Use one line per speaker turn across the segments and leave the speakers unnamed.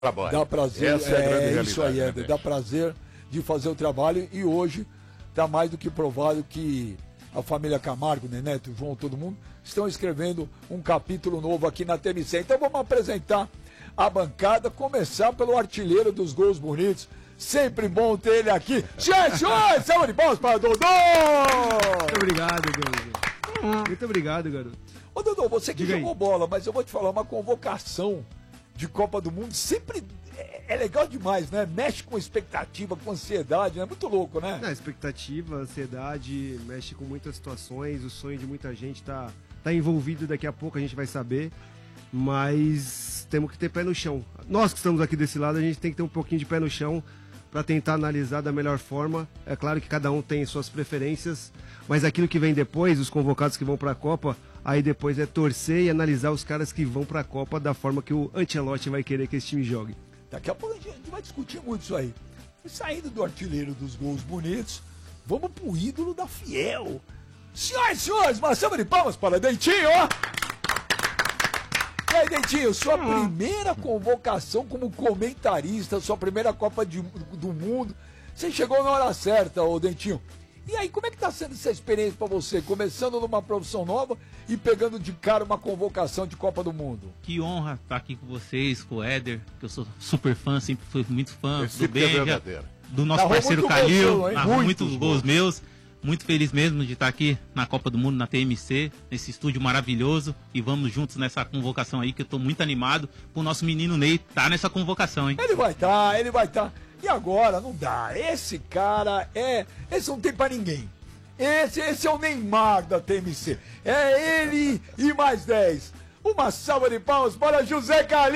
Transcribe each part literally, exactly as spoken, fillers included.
trabalho.
Dá prazer,
Essa é, a grande
é
realidade,
isso aí,
né,
Éder, dá prazer de fazer o trabalho e hoje está mais do que provado que a família Camargo, Neneto, João, todo mundo, estão escrevendo um capítulo novo aqui na T M C. Então vamos apresentar a bancada, começar pelo artilheiro dos gols bonitos. Sempre bom ter ele aqui. Gente, oi, salve de palmas para Dodô!
Muito obrigado, garoto. Muito obrigado, garoto.
Ô, Dodô, você que
Diga
jogou
aí.
bola, mas eu vou te falar, uma convocação de Copa do Mundo sempre é, é legal demais, né? Mexe com expectativa, com ansiedade, né? Muito louco, né?
Na expectativa, ansiedade, mexe com muitas situações, o sonho de muita gente tá, tá envolvido, daqui a pouco a gente vai saber, mas temos que ter pé no chão. Nós que estamos aqui desse lado, a gente tem que ter um pouquinho de pé no chão para tentar analisar da melhor forma. É claro que cada um tem suas preferências, mas aquilo que vem depois, os convocados que vão para a Copa, aí depois é torcer e analisar os caras que vão para a Copa da forma que o Ancelotti vai querer que esse time jogue.
Daqui a pouco a gente vai discutir muito isso aí. E saindo do artilheiro dos gols bonitos, vamos pro ídolo da Fiel. Senhoras e senhores, uma salva de palmas para Dentinho, ó! E aí, Dentinho, sua primeira convocação como comentarista, sua primeira Copa de- do Mundo. Você chegou na hora certa, ô Dentinho. E aí, como é que tá sendo essa experiência para você? Começando numa profissão nova e pegando de cara uma convocação de Copa do Mundo.
Que honra estar aqui com vocês, com o Éder, que eu sou super fã, sempre fui muito fã
Esse
do
tipo que é
Benja,
verdadeiro.
do nosso
Narrou
parceiro
muito gol
Calil,
seu, hein?
narrou
Muitos
muitos gols meus. Muito feliz mesmo de estar aqui na Copa do Mundo, na T M C, nesse estúdio maravilhoso. E vamos juntos nessa convocação aí, que eu tô muito animado pro nosso menino Ney tá nessa convocação, hein?
Ele vai estar, ele vai estar. E agora, não dá. Esse cara é. Esse não tem pra ninguém. Esse, esse é o Neymar da T M C. É ele e mais dez. Uma salva de palmas para José Calil!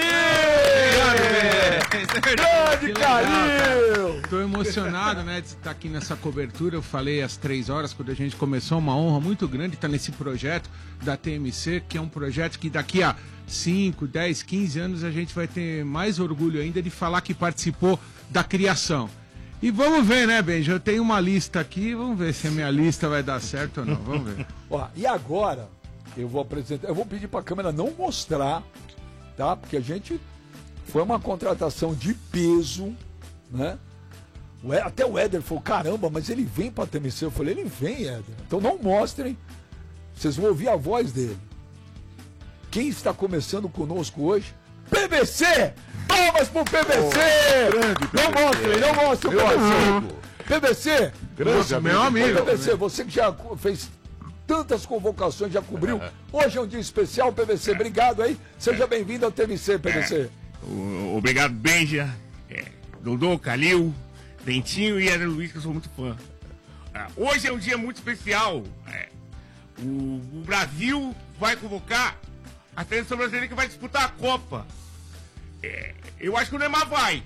Grande Calil!
Estou emocionado, né, de estar aqui nessa cobertura. Eu falei às três horas quando a gente começou, uma honra muito grande estar nesse projeto da T M C, que é um projeto que daqui a cinco, dez, quinze anos a gente vai ter mais orgulho ainda de falar que participou da criação. E vamos ver, né, Benja? Eu tenho uma lista aqui, vamos ver se a minha lista vai dar certo ou não. Vamos ver.
Ó, e agora, eu vou apresentar. Eu vou pedir pra câmera não mostrar, tá? Porque a gente. Foi uma contratação de peso, né? OÉ- Até o Éder falou, caramba, mas ele vem pra T M C. Eu falei, ele vem, Éder. Então não mostrem. Vocês vão ouvir a voz dele. Quem está começando conosco hoje? P V C! Palmas pro P V C!
grande P V C.
Não mostrem, não mostrem o
Meu
P V C!
amigo.
P V C!
Grande
Nossa, meu amigo.
P V C, você que já co- fez tantas convocações, já cobriu. Hoje é um dia especial, P V C. Obrigado aí. Seja bem-vindo ao T V C, P V C.
O- Obrigado, Benja, é, Dodô, Calil, Dentinho e Éder Luiz, que eu sou muito fã. Ah, hoje é um dia muito especial. é, o, o Brasil vai convocar a seleção brasileira que vai disputar a Copa. É, eu acho que o Neymar vai.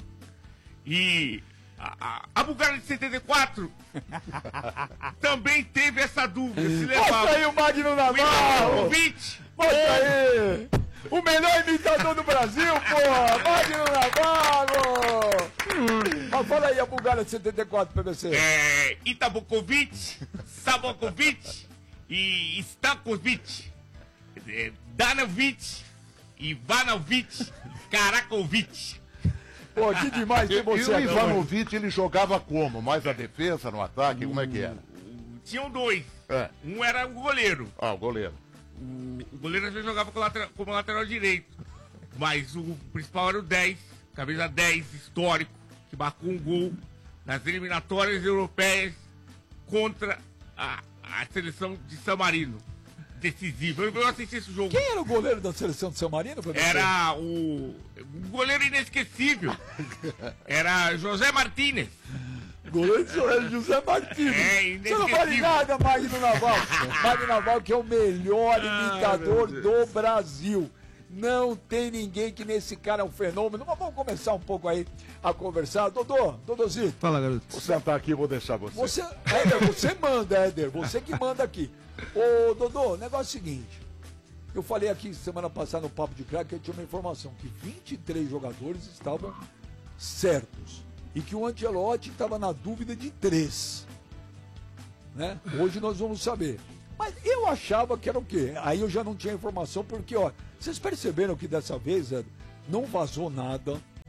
E a, a, a Bulgária de setenta e quatro também teve essa dúvida. Se
Mostra
levava
aí o Magno
o
Navarro!
convite.
Mostra aí! O melhor imitador do Brasil, porra! Magno Navarro! Mas fala aí a Bulgária de setenta e quatro, P V C.
É, Itabokovic, Sabokovic e Stankovic, é, Danovic, Ivanovic, Karakovic.
Pô, que demais
E,
ter
e
você
o
aqui.
Ivanovic, ele jogava como? Mais a defesa, no ataque? Como é que era?
Tinham dois.
É.
Um era o goleiro.
Ah, o goleiro.
O, o goleiro às vezes jogava como lateral, como lateral direito. Mas o principal era o dez, camisa dez, histórico, que marcou um gol nas eliminatórias europeias contra a, a seleção de San Marino. Decisivo. Eu, eu assisti esse jogo.
Quem era o goleiro da seleção de São Marino, P V C?
Era o, o goleiro inesquecível. Era José Martínez.
Goleiro de José- José Martins.
É,
Você não vale
inesquecível.
nada, Magno Navarro. Magno Navarro, que é o melhor imitador
meu
do Brasil. Não tem ninguém que nesse cara é um fenômeno. Mas vamos começar um pouco aí a conversar. Dodô, Dodozito,
Fala, garoto.
Vou sentar aqui e vou deixar você.
você, Éder, você manda, Éder. Você que manda aqui. Ô, Dodô, o negócio é o seguinte. Eu falei aqui semana passada no Papo de Crack que eu tinha uma informação que vinte e três jogadores estavam certos. E que o Ancelotti estava na dúvida de três. Né? Hoje nós vamos saber. Mas eu achava que era o quê? Aí eu já não tinha informação, porque, ó, vocês perceberam que dessa vez, Ed, não vazou nada,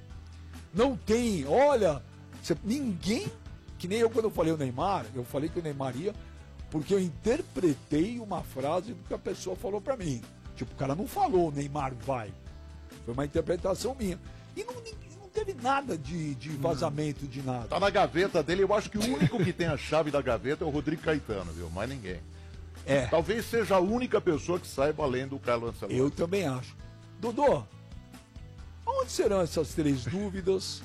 Não tem, olha, você, ninguém, que nem eu quando eu falei o Neymar, eu falei que o Neymar ia, porque eu interpretei uma frase do que a pessoa falou pra mim. Tipo, o cara não falou, o Neymar vai. Foi uma interpretação minha. E não, não teve nada de, de vazamento, de nada.
Tá na gaveta dele, eu acho que o único que tem a chave da gaveta é o Rodrigo Caetano, viu? Mais ninguém.
É.
Talvez seja a única pessoa que saiba além do Carlos Ancelotti.
Eu também acho. Dodô, onde serão essas três dúvidas?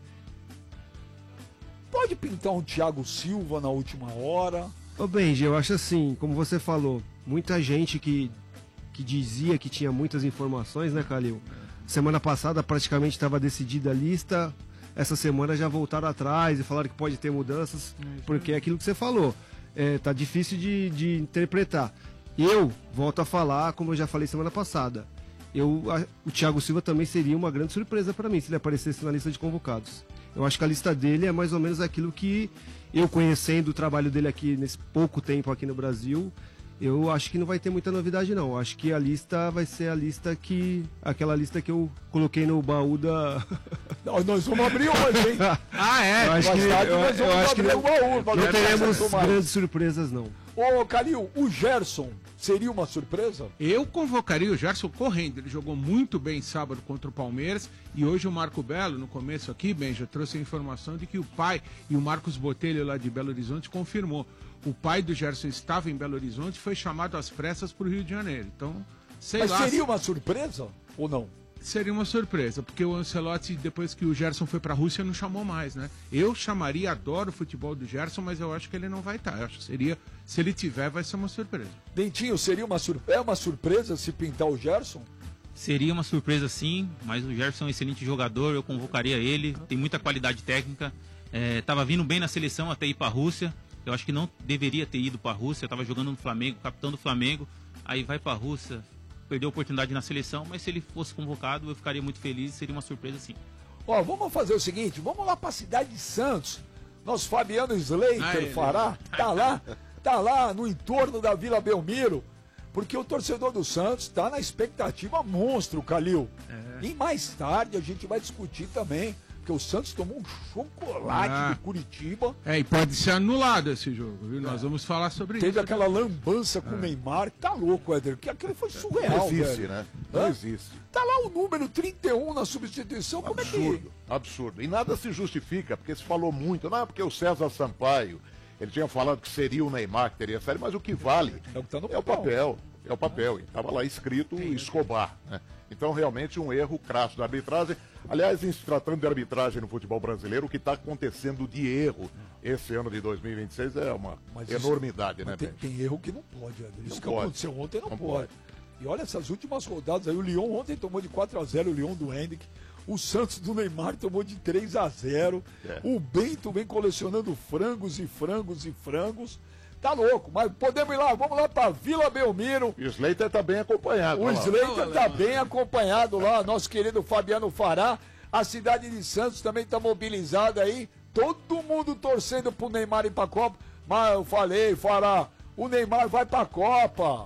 Pode pintar um Thiago Silva na última hora?
Ô Benji, eu acho assim, como você falou, muita gente que, que dizia que tinha muitas informações, né, Calil? Semana passada praticamente estava decidida a lista, essa semana já voltaram atrás e falaram que pode ter mudanças, porque é aquilo que você falou. É, tá difícil de, de interpretar. Eu volto a falar, como eu já falei semana passada, eu, a, o Thiago Silva também seria uma grande surpresa para mim se ele aparecesse na lista de convocados. Eu acho que a lista dele é mais ou menos aquilo que eu, conhecendo o trabalho dele aqui nesse pouco tempo aqui no Brasil, eu acho que não vai ter muita novidade não. Eu acho que a lista vai ser a lista que, aquela lista que eu coloquei no baú da...
Não, nós vamos abrir hoje, hein?
Ah, é?
Eu acho que,
Mais tarde
eu,
nós
eu
vamos
acho que
abrir
não,
o baú,
não
fazer
teremos
essa tomada.
grandes surpresas não.
Ô, Calil, o Gerson seria uma surpresa?
Eu convocaria o Gerson correndo. Ele jogou muito bem sábado contra o Palmeiras. E hoje o Marco Belo, no começo aqui, bem, já trouxe a informação de que o pai e o Marcos Botelho lá de Belo Horizonte confirmou. O pai do Gerson estava em Belo Horizonte e foi chamado às pressas para o Rio de Janeiro. Então, sei
Mas
lá.
seria uma surpresa ou não?
Seria uma surpresa, porque o Ancelotti, depois que o Gerson foi para a Rússia, não chamou mais, né? Eu chamaria, adoro o futebol do Gerson, mas eu acho que ele não vai estar. Eu acho que seria, se ele tiver, vai ser uma surpresa.
Dentinho, seria uma, sur... é uma surpresa se pintar o Gerson?
Seria uma surpresa sim, mas o Gerson é um excelente jogador, eu convocaria ele, tem muita qualidade técnica, estava vindo bem na seleção até ir para a Rússia, eu acho que não deveria ter ido para a Rússia, estava jogando no Flamengo, capitão do Flamengo, aí vai para a Rússia, perdeu a oportunidade na seleção, mas se ele fosse convocado eu ficaria muito feliz, seria uma surpresa sim.
Ó, vamos fazer o seguinte, vamos lá para a cidade de Santos, nosso Fabiano Slater
Ah, ele.
fará, tá lá, tá lá no entorno da Vila Belmiro, porque o torcedor do Santos tá na expectativa monstro, Calil.
É.
E mais tarde a gente vai discutir também, porque o Santos tomou um chocolate
Ah.
do Curitiba,
É, e pode ser anulado esse jogo, viu? Nós vamos falar sobre
teve
isso.
aquela lambança com o Neymar, tá louco, Éder, que aquilo foi surreal,
Não existe,
velho.
né? Não
Hã?
existe.
Tá lá o número trinta e um na substituição, como é que...
Absurdo, absurdo. E nada se justifica, porque se falou muito, não é porque o César Sampaio, ele tinha falado que seria o Neymar que teria saído, mas o que vale
É o que tá no
é o papel, é o papel. E estava lá escrito Escobar, né? Então, realmente, um erro crasso da arbitragem. Aliás, em se tratando de arbitragem no futebol brasileiro, o que está acontecendo de erro esse ano de dois mil e vinte e seis é uma
Mas isso-
enormidade, né,
Mas tem,
Ben?
tem erro que não pode, Éder. Isso
Não
que
pode.
aconteceu ontem não,
Não
pode.
pode.
E olha essas últimas rodadas aí, o Lyon ontem tomou de quatro a zero, o Lyon do Hendrick. O Santos do Neymar tomou de três a zero.
É.
O Bento vem colecionando frangos e frangos e frangos. Tá louco, mas podemos ir lá, vamos lá pra Vila Belmiro.
E o Slater está bem acompanhado.
O
olha lá.
Slater tá bem acompanhado lá, nosso querido Fabiano Fará. A cidade de Santos também tá mobilizada aí. Todo mundo torcendo pro Neymar ir pra Copa. Mas eu falei, Fará, o Neymar vai pra Copa.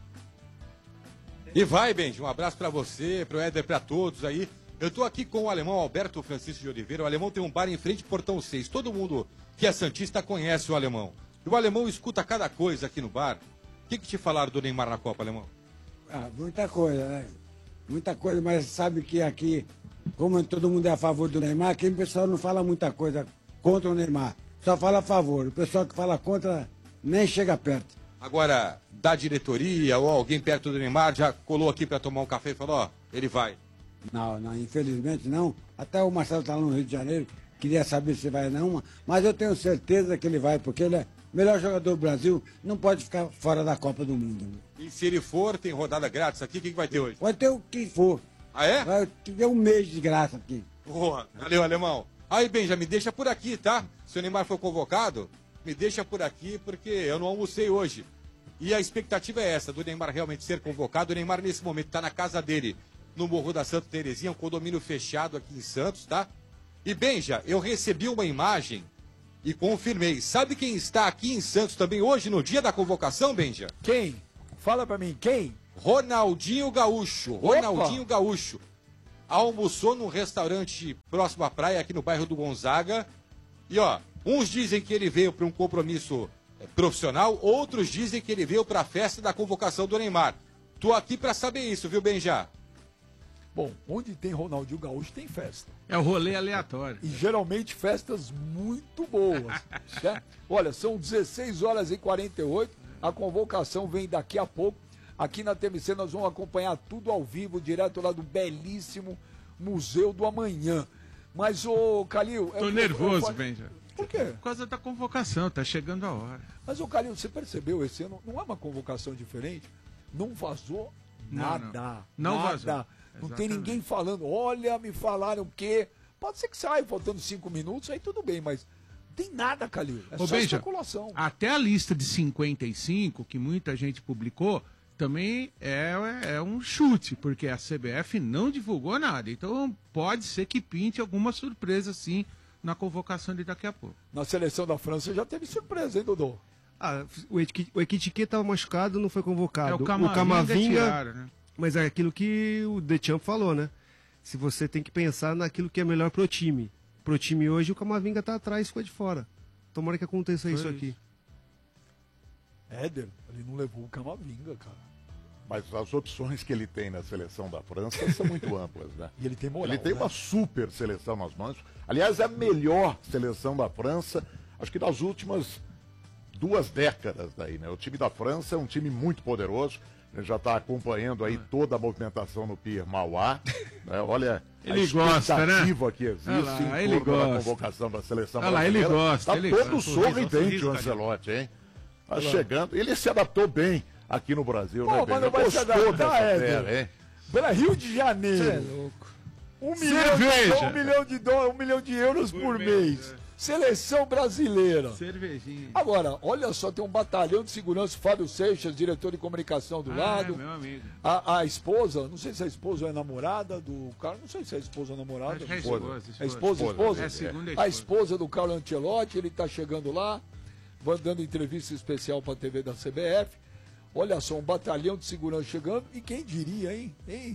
E vai, Benji, um abraço pra você, pro Éder, pra todos aí. Eu tô aqui com o alemão Alberto Francisco de Oliveira. O alemão tem um bar em frente ao Portão seis. Todo mundo que é santista conhece o alemão. E o alemão escuta cada coisa aqui no bar. O que, que te falaram do Neymar na Copa, alemão?
Ah, muita coisa, né? Muita coisa, mas sabe que aqui, como todo mundo é a favor do Neymar, aqui o pessoal não fala muita coisa contra o Neymar. Só fala a favor. O pessoal que fala contra nem chega perto.
Agora, da diretoria ou alguém perto do Neymar já colou aqui pra tomar um café e falou, ó, ele vai.
Não, não, infelizmente não. Até o Marcelo tá lá no Rio de Janeiro, queria saber se vai não, mas eu tenho certeza que ele vai, porque ele é o melhor jogador do Brasil, não pode ficar fora da Copa do Mundo.
E se ele for, tem rodada grátis aqui, o que, que vai ter hoje?
Pode ter o que for.
Ah, é?
Vai ter um mês de graça aqui.
Boa, valeu, alemão. Aí, Benja, me deixa por aqui, tá? Se o Neymar for convocado, me deixa por aqui, porque eu não almocei hoje. E a expectativa é essa, do Neymar realmente ser convocado. O Neymar, nesse momento, tá na casa dele, no Morro da Santa Terezinha, um condomínio fechado aqui em Santos, tá? E, Benja, eu recebi uma imagem e confirmei. Sabe quem está aqui em Santos também hoje, no dia da convocação, Benja?
Quem? Fala pra mim, quem?
Ronaldinho Gaúcho.
Opa!
Ronaldinho Gaúcho. almoçou num restaurante próximo à praia, aqui no bairro do Gonzaga. E ó, uns dizem que ele veio para um compromisso é, profissional, outros dizem que ele veio para a festa da convocação do Neymar. Tô aqui para saber isso, viu, Benja?
Bom, onde tem Ronaldinho Gaúcho tem festa.
É o rolê aleatório.
E geralmente festas muito boas. Certo? Olha, são dezesseis horas e quarenta e oito. A convocação vem daqui a pouco. Aqui na T M C nós vamos acompanhar tudo ao vivo, direto lá do belíssimo Museu do Amanhã. Mas, ô Calil...
Tô
eu,
nervoso,
eu, eu,
Benja.
Por quê?
Por causa da convocação, tá chegando a hora.
Mas, ô Calil, você percebeu esse ano? Não é uma convocação diferente? Não vazou nada.
Não, não. Não
nada.
vazou.
Não
Exatamente.
tem ninguém falando, olha, me falaram que... Pode ser que saia faltando cinco minutos, aí tudo bem, mas não tem nada, Calil. É
Ô,
só
Benja,
especulação.
até a lista de cinquenta e cinco, que muita gente publicou, também é, é um chute, porque a C B F não divulgou nada. Então pode ser que pinte alguma surpresa, sim, na convocação de daqui a pouco.
Na seleção da França já teve surpresa, hein, Dodô?
Ah, o Ekitike estava machucado, não foi convocado.
É, o Camavinga,
o Camavinga
tiraram, né?
Mas é aquilo que o Deschamps falou, né? Se você tem que pensar naquilo que é melhor pro time. Pro time hoje, o Camavinga tá atrás e ficou de fora. Tomara que aconteça
Foi
isso
isso.
aqui.
Éder, ele não levou o Camavinga, cara.
Mas as opções que ele tem na seleção da França são muito amplas, né?
E ele tem moral,
Ele tem
né?
uma super seleção nas mãos. Aliás, é a melhor seleção da França, acho que das últimas duas décadas daí, né? O time da França é um time muito poderoso. Ele já está acompanhando aí toda a movimentação no Pier Mauá. Né? Olha
Ele
a
gosta, né?
expectativa que existe
Olha lá,
em
ele
torno da
gosta.
convocação da seleção
Olha lá, ele
brasileira.
gosta,
Tá
ele
todo
gosta.
sorridente
sorriso,
o
cara.
Ancelotti, hein? Tá chegando. Ele se adaptou bem aqui no Brasil,
Pô,
né,
mas
Benja?
não vai se
Gostou
adaptar,
dessa
Éder.
terra, hein?
Pela Rio de Janeiro.
Você é louco.
Um milhão, de,
Cerveja.
um, milhão de dó- um milhão de euros por, mês. Seleção brasileira.
Cervejinha.
Agora, olha só, tem um batalhão de segurança, Fábio Seixas, diretor de comunicação do
Ah,
lado.
é, meu amigo.
A, a esposa, não sei se a esposa é namorada do cara, não sei se é a esposa ou namorada.
Acho que é
esposa.
esposa,
É
esposa.
esposa, esposa?
É a segunda
A
esposa.
esposa do Carlo Ancelotti, ele está chegando lá, vai dando entrevista especial para a T V da C B F. Olha só, um batalhão de segurança chegando. E quem diria, hein? hein?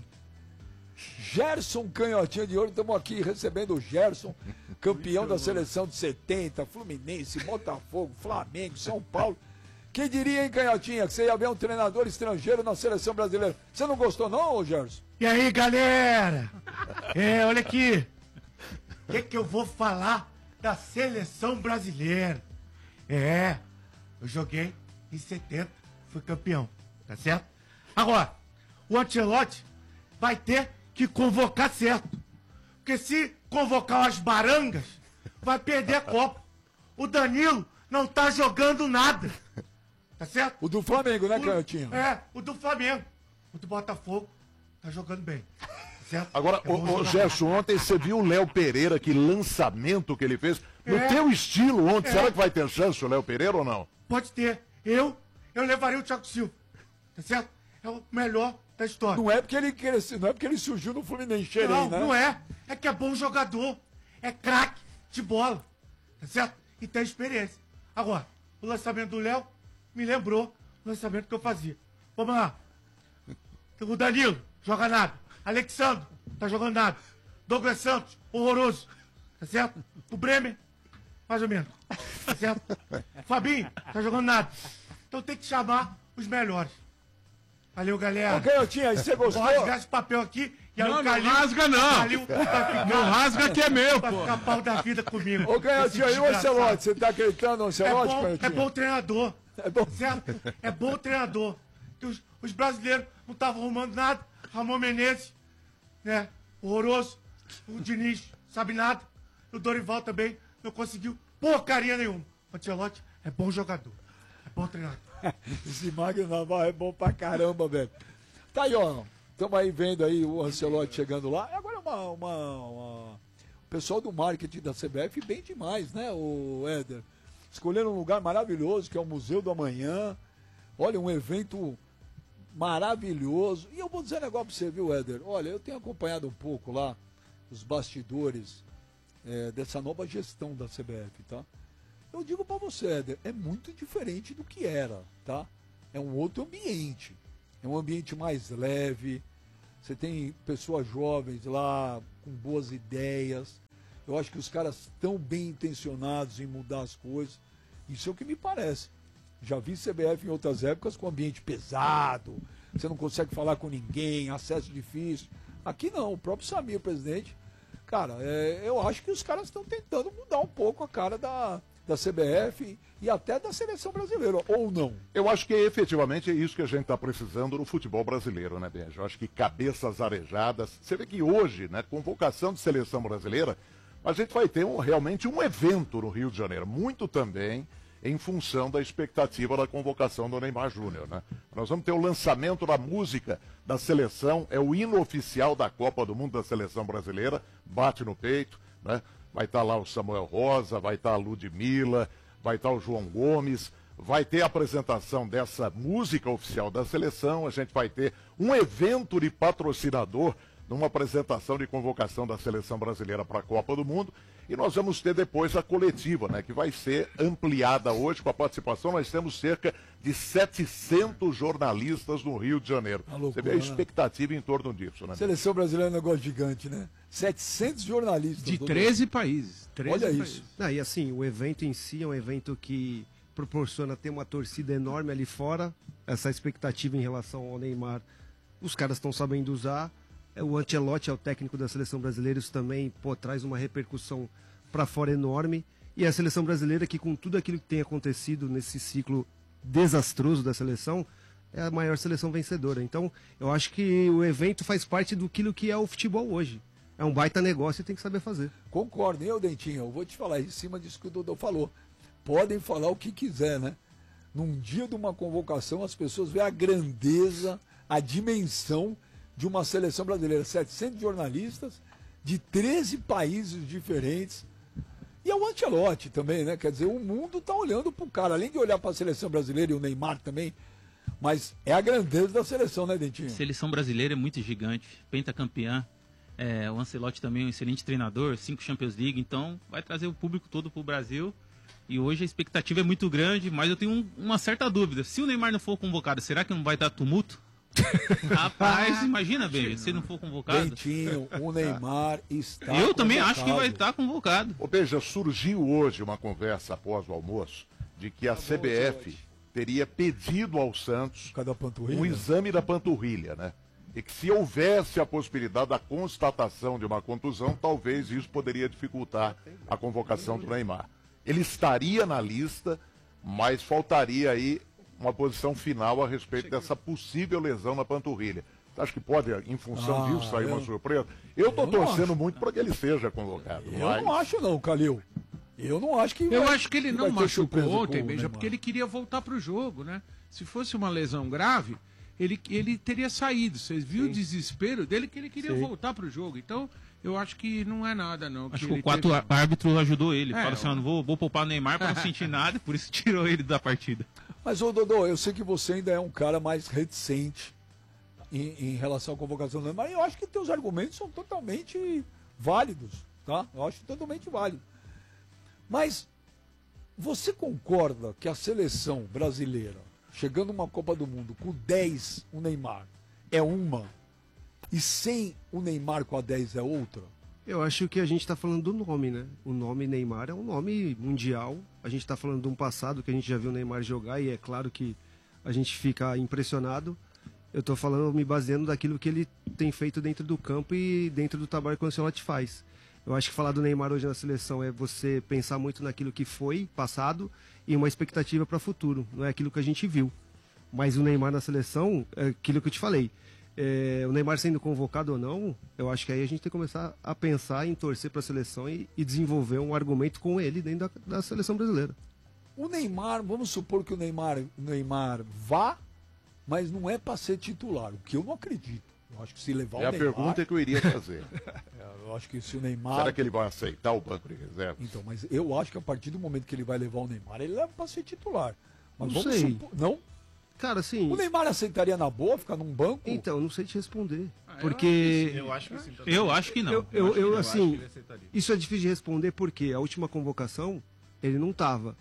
Gerson Canhotinha de Ouro, estamos aqui recebendo o Gerson, campeão da seleção de setenta, Fluminense, Botafogo, Flamengo, São Paulo. Quem diria, hein, Canhotinha, que você ia ver um treinador estrangeiro na seleção brasileira? Você não gostou, não, ô Gerson?
E aí, galera? É, olha aqui. O que, que eu vou falar da seleção brasileira? É, eu joguei em setenta, fui campeão, tá certo? Agora, o Ancelotti vai ter que convocar certo. Porque se convocar as barangas, vai perder a Copa. O Danilo não tá jogando nada, tá certo?
O do Flamengo, né,
O-
Canhotinha?
É, o do Flamengo. O do Botafogo tá jogando bem. Certo?
Agora,
É bom
o, o
jogador.
Gerson, ontem você viu o Léo Pereira, que lançamento que ele fez. No
É.
teu estilo ontem,
É.
será que vai ter chance o Léo Pereira ou não?
Pode ter. Eu, eu levaria o Thiago Silva. Tá certo? É o melhor da história.
Não é porque ele cresceu, não é porque ele surgiu no Fluminense, Xerém,
Não,
né?
não é. É que é bom jogador. É craque de bola. Tá certo? E tem experiência. Agora, o lançamento do Léo me lembrou o lançamento que eu fazia. Vamos lá. O Danilo, joga nada. Alexandre, tá jogando nada. Douglas Santos, horroroso. Tá certo? O Bremer, mais ou menos. Tá certo? Fabinho, tá jogando nada. Então tem que chamar os melhores. Valeu, galera.
Ô, Canhotinha, e você
Vou
gostou?
rasgar esse papel aqui e aí
Não,
o
não
Calil...
rasga, não.
o Calil vai ficar,
Não rasga que é meu,
vai
pô.
ficar pau da vida comigo.
Ô, Canhotinha,
Esse
e o
desgraçado.
Ancelotti? Você tá acreditando no
É
Ancelotti,
bom,
Canhotinha?
é bom treinador.
É bom.
Certo? É bom treinador. Que os, os brasileiros não estavam arrumando nada. Ramon Menezes, né? Horroroso. O Diniz, sabe nada. O Dorival também não conseguiu porcaria nenhuma. O Ancelotti é bom jogador. É bom treinador.
Esse Magno Naval é bom pra caramba, velho. Tá aí, ó. Estamos aí vendo aí o Ancelotti chegando lá. Agora uma, uma, uma... O pessoal do marketing da C B F bem demais, né, o Éder? Escolheram um lugar maravilhoso, que é o Museu do Amanhã. Olha, um evento maravilhoso. E eu vou dizer um negócio pra você, viu, Éder? Olha, eu tenho acompanhado um pouco lá os bastidores é, dessa nova gestão da C B F, tá? Eu digo pra você, Éder, é muito diferente do que era, tá? É um outro ambiente. É um ambiente mais leve. você tem pessoas jovens lá com boas ideias. Eu acho que os caras estão bem intencionados em mudar as coisas. Isso é o que me parece. Já vi C B F em outras épocas com ambiente pesado, você não consegue falar com ninguém, acesso difícil. Aqui não, o próprio Samir, o presidente, cara, é, eu acho que os caras estão tentando mudar um pouco a cara da, da C B F e até da seleção brasileira, ou não?
Eu acho que efetivamente é isso que a gente está precisando no futebol brasileiro, né, Benja? Eu acho que cabeças arejadas. Você vê que hoje, né, convocação de seleção brasileira, a gente vai ter um, realmente um evento no Rio de Janeiro, muito também em função da expectativa da convocação do Neymar Júnior, né? Nós vamos ter o lançamento da música da seleção, é o hino oficial da Copa do Mundo da seleção brasileira, bate no peito, né? Vai estar lá o Samuel Rosa, vai estar a Ludmilla, vai estar o João Gomes, vai ter a apresentação dessa música oficial da seleção, a gente vai ter um evento de patrocinador numa apresentação de convocação da seleção brasileira para a Copa do Mundo. E nós vamos ter depois a coletiva, né, que vai ser ampliada hoje com a participação. Nós temos cerca de setecentos jornalistas no Rio de Janeiro.
Loucura,
você vê a expectativa em torno disso, né?
Seleção brasileira é um negócio gigante, né? setecentos jornalistas.
De treze países. treze
Olha
países.
isso.
Ah, e assim, o evento em si é um evento que proporciona ter uma torcida enorme ali fora. Essa expectativa em relação ao Neymar, os caras estão sabendo usar. O Ancelotti é o técnico da seleção brasileira, isso também pô, traz uma repercussão para fora enorme. E a seleção brasileira, que com tudo aquilo que tem acontecido nesse ciclo desastroso da seleção, é a maior seleção vencedora. Então, eu acho que o evento faz parte do que é o futebol hoje. É um baita negócio e tem que saber fazer.
Concordo, hein, Dentinho? Eu vou te falar, em cima disso que o Dodô falou. Podem falar o que quiser, né? Num dia de uma convocação, as pessoas veem a grandeza, a dimensão de uma seleção brasileira, setecentos jornalistas de treze países diferentes. E é o Ancelotti também, né? Quer dizer, o mundo está olhando para o cara, além de olhar para a seleção brasileira e o Neymar também, mas é a grandeza da seleção, né, Dentinho?
Seleção brasileira é muito gigante, pentacampeã. É, o Ancelotti também é um excelente treinador, cinco Champions League, então vai trazer o público todo para o Brasil. E hoje a expectativa é muito grande, mas eu tenho um, uma certa dúvida. Se o Neymar não for convocado, será que não vai dar tumulto? Rapaz, imagina, bem, se não for convocado.
Dentinho, o Neymar está
Eu também
convocado.
acho que vai estar convocado.
Ô, Beija, surgiu hoje uma conversa após o almoço de que a C B F teria pedido ao Santos
Cada panturrilha?
um exame da panturrilha, né? E que se houvesse a possibilidade da constatação de uma contusão, talvez isso poderia dificultar a convocação do Neymar. Ele estaria na lista, mas faltaria aí uma posição final a respeito dessa possível lesão na panturrilha. Você acha que pode, em função
Ah,
disso, sair
eu-
uma surpresa? Eu estou
eu não
torcendo
acho.
muito para que ele seja convocado.
Eu
mas...
não acho não, Calil. Eu não acho que
Eu
vai-
acho que ele
vai
não
ter
machucou
surpresa
ontem,
com o
Beija,
Neymar.
porque ele queria voltar pro jogo, né? Se fosse uma lesão grave, ele, ele teria saído. Vocês viram o desespero dele que ele queria
Sim.
voltar pro jogo. Então, eu acho que não é nada, não.
Acho
que
que
ele
o quarto
teve-
árbitro ajudou ele.
É,
Fala assim, ó, não vou, vou poupar o Neymar para não sentir nada, e por isso tirou ele da partida.
Mas, ô Dodô, eu sei que você ainda é um cara mais reticente em, em relação à convocação do Neymar, e eu acho que teus argumentos são totalmente válidos, tá? Eu acho totalmente válido. Mas você concorda que a seleção brasileira, chegando numa Copa do Mundo com dez, o Neymar, é uma, e sem o Neymar com a dez é outra?
Eu acho que a gente está falando do nome, né? O nome Neymar é um nome mundial. A gente está falando de um passado que a gente já viu o Neymar jogar e é claro que a gente fica impressionado. Eu estou falando, me baseando daquilo que ele tem feito dentro do campo e dentro do trabalho que o Ancelotti faz. Eu acho que falar do Neymar hoje na seleção é você pensar muito naquilo que foi passado e uma expectativa para o futuro. Não é aquilo que a gente viu. Mas o Neymar na seleção, é aquilo que eu te falei. É, o Neymar sendo convocado ou não, eu acho que aí a gente tem que começar a pensar em torcer para a seleção e, e desenvolver um argumento com ele dentro da, da seleção brasileira.
O Neymar, vamos supor que o Neymar, o Neymar vá, mas não é para ser titular, o que eu não acredito. Eu acho que se levar
É
o
a
Neymar...
pergunta que eu iria fazer.
Eu acho que se o Neymar...
Será que ele vai aceitar o banco de reservas?
Então, mas eu acho que a partir do momento que ele vai levar o Neymar, ele leva para ser titular. Mas
Não
vamos
sei.
supor... Não?
Cara, assim...
O Neymar aceitaria na boa ficar num banco?
Então, não sei te responder.
Ah, eu
porque...
Eu acho que sim. também.
Eu acho que não.
Eu, eu, eu,
Eu acho que
assim,
ele aceitaria.
isso é difícil de responder porque a última convocação ele não tava.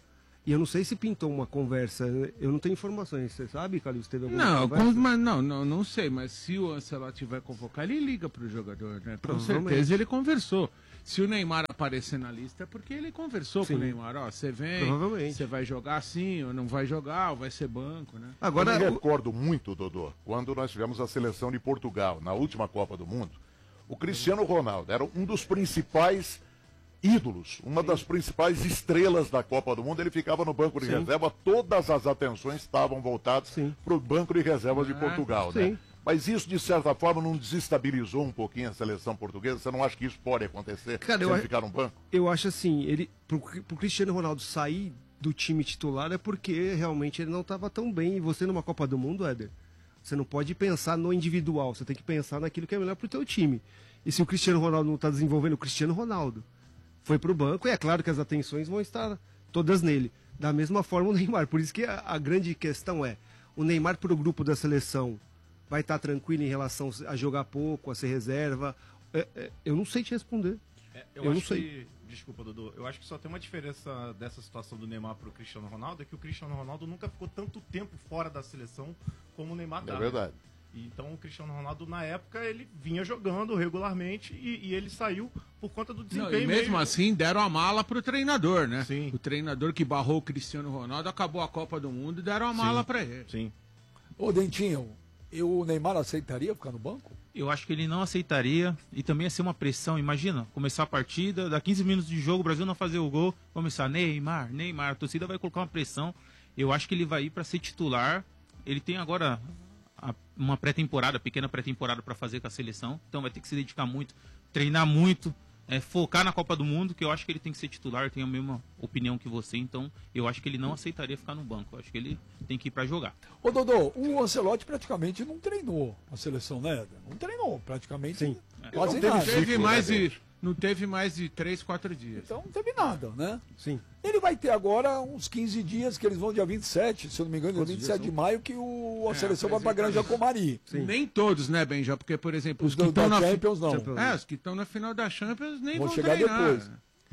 E eu não sei se pintou uma conversa, eu não tenho informações, você sabe, Calil, se teve alguma
Não,
conversa?
com- mas não, não, não sei, mas se o Ancelotti vai convocar, ele liga pro jogador, né? Com
Provavelmente.
certeza ele conversou. Se o Neymar aparecer na lista é porque ele conversou
Sim.
com o Neymar, ó, você vem,
Provavelmente.
você vai jogar assim, ou não vai jogar, ou vai ser banco, né?
Agora,
eu me
o-
recordo muito, Dodô, quando nós tivemos a seleção de Portugal, na última Copa do Mundo, o Cristiano Ronaldo era um dos principais ídolos, uma das principais estrelas da Copa do Mundo. Ele ficava no banco de
Sim.
reserva, todas as atenções estavam voltadas
Sim.
para o banco de reservas de
Ah,
Portugal,
sim.
né? Mas isso, de certa forma, não desestabilizou um pouquinho a seleção portuguesa? Você não acha que isso pode acontecer
Cara,
se
eu
ele
a-
ficar no banco?
eu acho assim, ele pro, pro Cristiano Ronaldo sair do time titular é porque realmente ele não estava tão bem. E você numa Copa do Mundo, Éder, você não pode pensar no individual, você tem que pensar naquilo que é melhor pro teu time. E se o Cristiano Ronaldo não está desenvolvendo o Cristiano Ronaldo, foi pro banco, e é claro que as atenções vão estar todas nele. Da mesma forma o Neymar, por isso que a, a grande questão é, o Neymar pro grupo da seleção vai estar tranquilo em relação a jogar pouco, a ser reserva? É, é, eu não sei te responder.
É, eu,
Eu
acho
não sei.
que, desculpa, Dudu, eu acho que só tem uma diferença dessa situação do Neymar pro Cristiano Ronaldo, é que o Cristiano Ronaldo nunca ficou tanto tempo fora da seleção como o Neymar
É
tá.
verdade.
E então o Cristiano Ronaldo, na época, ele vinha jogando regularmente e, e ele saiu por conta do
Não,
desempenho
e mesmo assim deram a mala pro treinador, né?
Sim.
O treinador que barrou o Cristiano Ronaldo acabou a Copa do Mundo e deram a mala pra ele.
Sim.
Ô, Dentinho, eu, o Neymar aceitaria ficar no banco?
Eu acho que ele não aceitaria e também ia ser uma pressão. Imagina, começar a partida, dá quinze minutos de jogo, o Brasil não fazer o gol, começar Neymar, Neymar, a torcida vai colocar uma pressão. Eu acho que ele vai ir para ser titular. Ele tem agora a- uma pré-temporada, pequena pré-temporada para fazer com a seleção, então vai ter que se dedicar muito, treinar muito, é, focar na Copa do Mundo, que eu acho que ele tem que ser titular, eu tenho a mesma opinião que você, então eu acho que ele não aceitaria ficar no banco, eu acho que ele tem que ir para jogar.
Ô, Dodô, o Ancelotti praticamente não treinou a seleção, né? Éder? Não treinou, praticamente.
Sim.
Quase
Não teve
nada.
ciclo,
Teve
né,
mais de,
gente?
não teve mais de três, quatro dias.
Então não teve nada, né?
Sim.
Ele vai ter agora uns quinze dias, que eles vão dia vinte e sete, se eu não me engano, dia
Quantos
vinte e sete
dias
de maio, que o, a
É,
seleção vai pra
apresenta-
Granja Comari.
Sim.
Nem todos, né, Benja? Porque, por exemplo,
Os
os que
do-
estão
da
na
Champions, não.
Champions.
É, os que estão na final da Champions nem
Vão
vão,
chegar
treinar.
depois.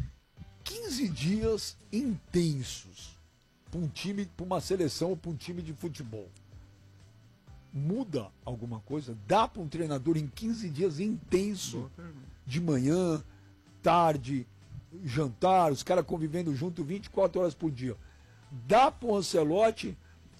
quinze dias intensos para um time, para uma seleção ou para um time de futebol. Muda alguma coisa? Dá para um treinador em quinze dias intenso, de manhã, tarde, jantar, os caras convivendo junto vinte e quatro horas por dia. Dá para o Ancelotti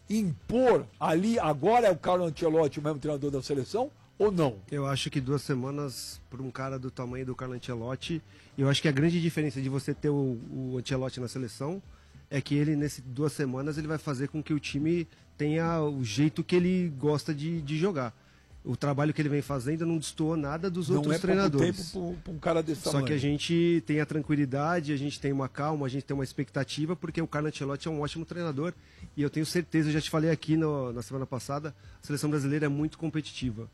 impor ali, agora é o Carlo Ancelotti o mesmo treinador da seleção ou não?
Eu acho que duas semanas para um cara do tamanho do Carlo Ancelotti, eu acho que a grande diferença de você ter o, o Ancelotti na seleção é que ele, nessas duas semanas, ele vai fazer com que o time tenha o jeito que ele gosta de, de jogar. O trabalho que ele vem fazendo não destoou nada dos
Não
outros
é pouco
treinadores.
tempo para um cara desse
Só
tamanho.
que a gente tem a tranquilidade, a gente tem uma calma, a gente tem uma expectativa, porque o Carlo Ancelotti é um ótimo treinador. E eu tenho certeza, eu já te falei aqui no- na semana passada, a seleção brasileira é muito competitiva.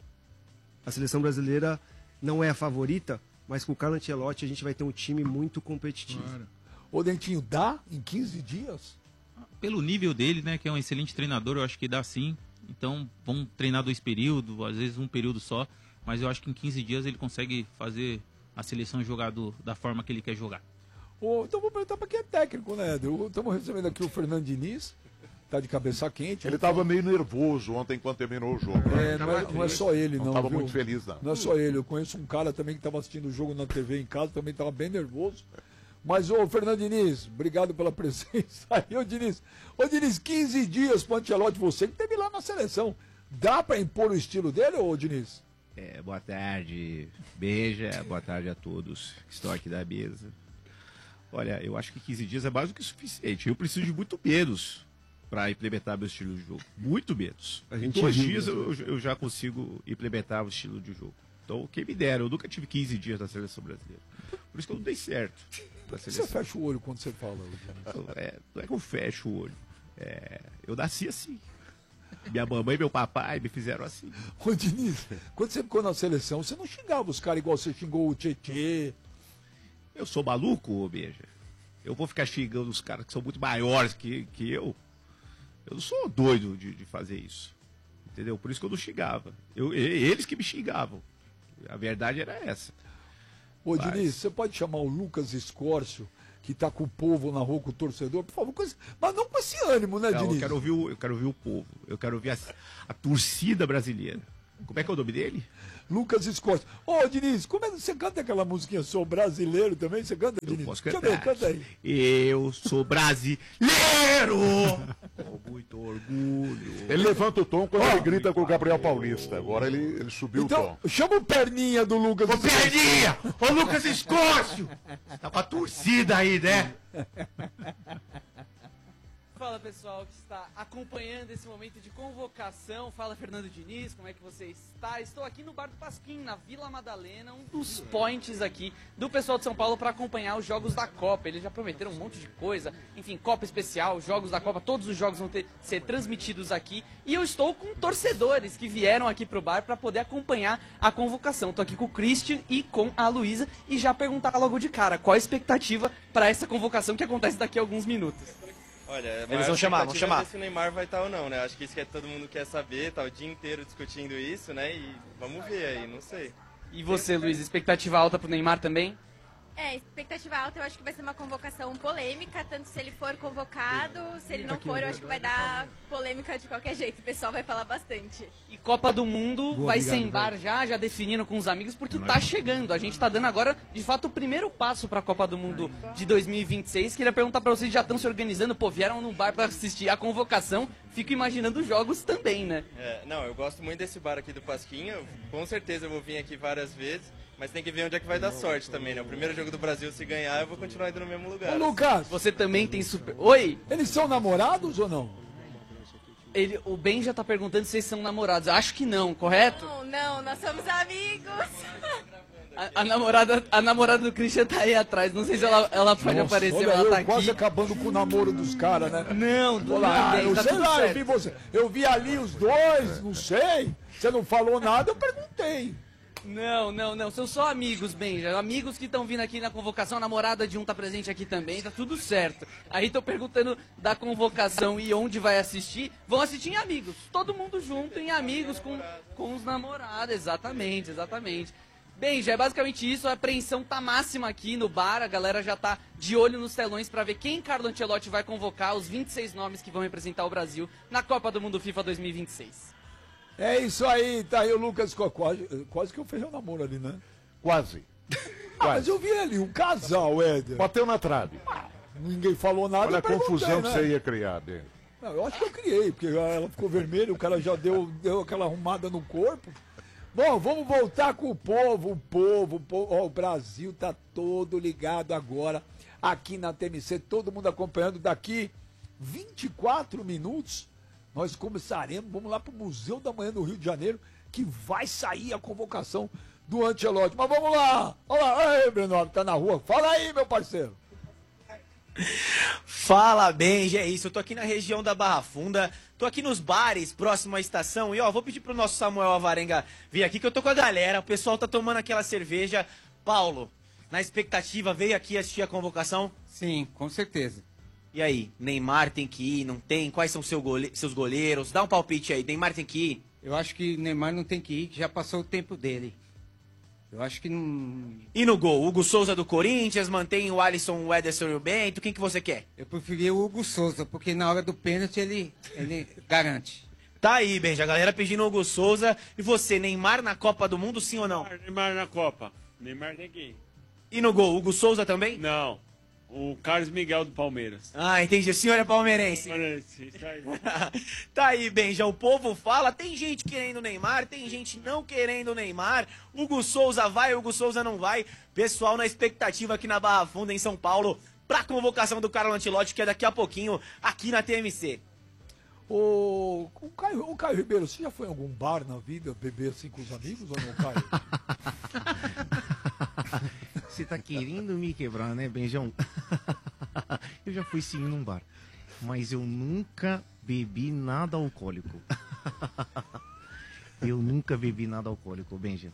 A seleção brasileira não é a favorita, mas com o Carlo Ancelotti a gente vai ter um time muito competitivo.
Ô Dentinho, dá em quinze dias?
Pelo nível dele, né, que é um excelente treinador, eu acho que dá sim. Então, vão treinar dois períodos, às vezes um período só, mas eu acho que em quinze dias ele consegue fazer a seleção jogar do- da forma que ele quer jogar.
Ô, então vou perguntar para quem é técnico, né, Éder? Estamos recebendo aqui o Fernando Diniz, tá de cabeça quente.
Ele estava meio nervoso ontem quando terminou o jogo.
É, não, é, não é só ele, não.
Não estava
viu?
muito feliz, não.
Não é só ele, eu conheço um cara também que estava assistindo o jogo na T V em casa, também estava bem nervoso. Mas, ô, Fernando Diniz, obrigado pela presença aí, ô Diniz. Ô, Diniz, quinze dias pro Ancelotti, você que teve lá na seleção. Dá para impor o estilo dele, ô Diniz?
É, boa tarde, beija, boa tarde a todos que estão aqui da mesa. Olha, eu acho que quinze dias é mais do que suficiente. Eu preciso de muito menos para implementar meu estilo de jogo. Muito menos.
A
Em
gente
dois
viu,
dias
né?
eu, eu já consigo implementar o estilo de jogo. Então, quem me dera, eu nunca tive quinze dias na seleção brasileira. Por isso que eu não dei certo na
Você
seleção.
fecha o olho quando você fala, ô Diniz.
Não é, não é que eu fecho o olho. É, eu nasci assim. Minha mamãe e meu papai me fizeram assim.
Ô Diniz, quando você ficou na seleção, você não xingava os caras igual você xingou o Tietê.
Eu sou maluco, ô Beija? Eu vou ficar xingando os caras que são muito maiores que, que eu? Eu não sou doido de, de fazer isso. Entendeu? Por isso que eu não xingava. Eu, e- eles que me xingavam. A verdade era essa.
Ô
Mas-
Diniz, você pode chamar o Lucas Escórcio, que tá com o povo na rua, com o torcedor, por favor, com esse, mas não com esse ânimo, né,
Não,
Diniz?
eu quero ouvir o, eu quero ouvir o povo, eu quero ouvir a, a torcida brasileira. Como é que é o nome dele?
Lucas Escosta. Ô, Diniz, como é que você canta aquela musiquinha Sou Brasileiro também? Você canta, Diniz?
Posso
Deixa eu
cantar.
ver, canta aí.
Eu sou brasileiro! Com muito orgulho.
Ele levanta o tom quando ele grita com o Gabriel Paulista. Agora ele, ele subiu o
Então,
tom.
chama o Perninha do Lucas
Ô,
Escosta.
Perninha! Ô, Lucas Escócio! Tá com a torcida aí, né?
Fala pessoal que está acompanhando esse momento de convocação. Fala Fernando Diniz, como é que você está? Estou aqui no Bar do Pasquim, na Vila Madalena, um dos points aqui do pessoal de São Paulo para acompanhar os jogos da Copa. Eles já prometeram um monte de coisa, enfim, Copa especial, jogos da Copa, todos os jogos vão ter, ser transmitidos aqui. E eu estou com torcedores que vieram aqui pro bar para poder acompanhar a convocação. Estou aqui com o Christian e com a Luísa e já perguntar logo de cara qual a expectativa para essa convocação que acontece daqui a alguns minutos.
Olha,
Eles vão chamar, vão chamar.
Se o Neymar vai estar ou não, né? Acho que isso que todo mundo quer saber, tá o dia inteiro discutindo isso, né? E vamos ver aí, não sei.
E você, Luiz, expectativa alta pro Neymar também?
É, expectativa alta, eu acho que vai ser uma convocação polêmica, tanto se ele for convocado, se ele não for, eu acho que vai dar polêmica de qualquer jeito, o pessoal vai falar bastante.
E Copa do Mundo
Boa,
vai
obrigado,
ser em bar já, já definindo com os amigos, porque tá chegando. A gente tá dando agora, de fato, o primeiro passo pra Copa do Mundo de dois mil e vinte e seis. Queria perguntar pra vocês, já estão se organizando, pô, vieram no bar pra assistir a convocação, fico imaginando os jogos também, né?
É, não, eu gosto muito desse bar aqui do Pasquinha, eu, com certeza eu vou vir aqui várias vezes, mas tem que ver onde é que vai dar sorte também, né? O primeiro jogo do Brasil, se ganhar, eu vou continuar indo no mesmo lugar.
Ô, Lucas,
você também tem super... Oi?
Eles são namorados ou não?
Ele, o Ben já tá perguntando se eles são namorados. Acho que não, correto?
Não, não, nós somos amigos.
A, a namorada, a namorada do Christian tá aí atrás. Não sei se ela, ela pode
Nossa,
aparecer,
olha,
mas ela
eu
tá
quase
aqui.
acabando com o namoro dos caras, né?
Não, do
Olá,
bem,
eu
tá
sei
tudo
lá, eu
certo.
vi você. Eu vi ali os dois, não sei. Você não falou nada, eu perguntei.
Não, não, não. São só amigos, Benja. Amigos que estão vindo aqui na convocação. A namorada de um tá presente aqui também. Tá tudo certo. Aí tô perguntando da convocação e onde vai assistir. Vão assistir em amigos. Todo mundo junto em amigos com, com os namorados. Exatamente, exatamente. Benja, é basicamente isso. A apreensão tá máxima aqui no bar. A galera já tá de olho nos telões pra ver quem Carlo Ancelotti vai convocar. Os vinte e seis nomes que vão representar o Brasil na Copa do Mundo FIFA dois mil e vinte e seis.
É isso aí, tá aí o Lucas quase, quase que eu fiz um namoro ali, né?
Quase.
Ah, mas eu vi ali, um casal, Éder.
Bateu na trave.
Ninguém falou nada.
Olha a
eu perguntei,
confusão
né?
que você ia criar dele.
Não, eu acho que eu criei, porque ela ficou vermelha, o cara já deu, deu aquela arrumada no corpo. Bom, vamos voltar com o povo, o povo, o povo. Ó, o Brasil tá todo ligado agora aqui na T M C, todo mundo acompanhando. Daqui vinte e quatro minutos nós começaremos, vamos lá pro Museu da Manhã do Rio de Janeiro, que vai sair a convocação do Ancelotti. Mas vamos lá, olha lá, aí, Breno, tá na rua. Fala aí, meu parceiro.
Fala bem, já é isso. Eu tô aqui na região da Barra Funda, tô aqui nos bares, próximo à estação. E ó, vou pedir pro nosso Samuel Avarenga vir aqui, que eu tô com a galera. O pessoal tá tomando aquela cerveja. Paulo, na expectativa, veio aqui assistir a convocação?
Sim, com certeza.
E aí, Neymar tem que ir, não tem? Quais são seu gole... seus goleiros? Dá um palpite aí, Neymar tem que ir?
Eu acho que Neymar não tem que ir, que já passou o tempo dele. Eu acho que não...
E no gol? Hugo Souza do Corinthians, mantém o Alisson, o Ederson e o Bento, quem que você quer?
Eu preferia o Hugo Souza, porque na hora do pênalti ele, ele garante.
Tá aí, Benja, a galera pedindo o Hugo Souza. E você, Neymar na Copa do Mundo, sim ou não?
Neymar, Neymar na Copa. Neymar tem que ir.
E no gol, Hugo Souza também?
Não. O Carlos Miguel do Palmeiras.
Ah, entendi. O senhor é palmeirense.
Palmeirense, isso aí.
Tá aí, Benja. O povo fala. Tem gente querendo o Neymar, tem gente não querendo o Neymar. Hugo Souza vai, Hugo Souza não vai. Pessoal na expectativa aqui na Barra Funda, em São Paulo, pra convocação do Carlo Ancelotti, que é daqui a pouquinho, aqui na T M C.
Ô, o Caio, o Caio Ribeiro, você já foi em algum bar na vida beber assim com os amigos ou não, Caio?
Você tá querendo me quebrar, né, Benjão? Eu já fui sim num bar, mas eu nunca bebi nada alcoólico. Eu nunca bebi nada alcoólico, Benja.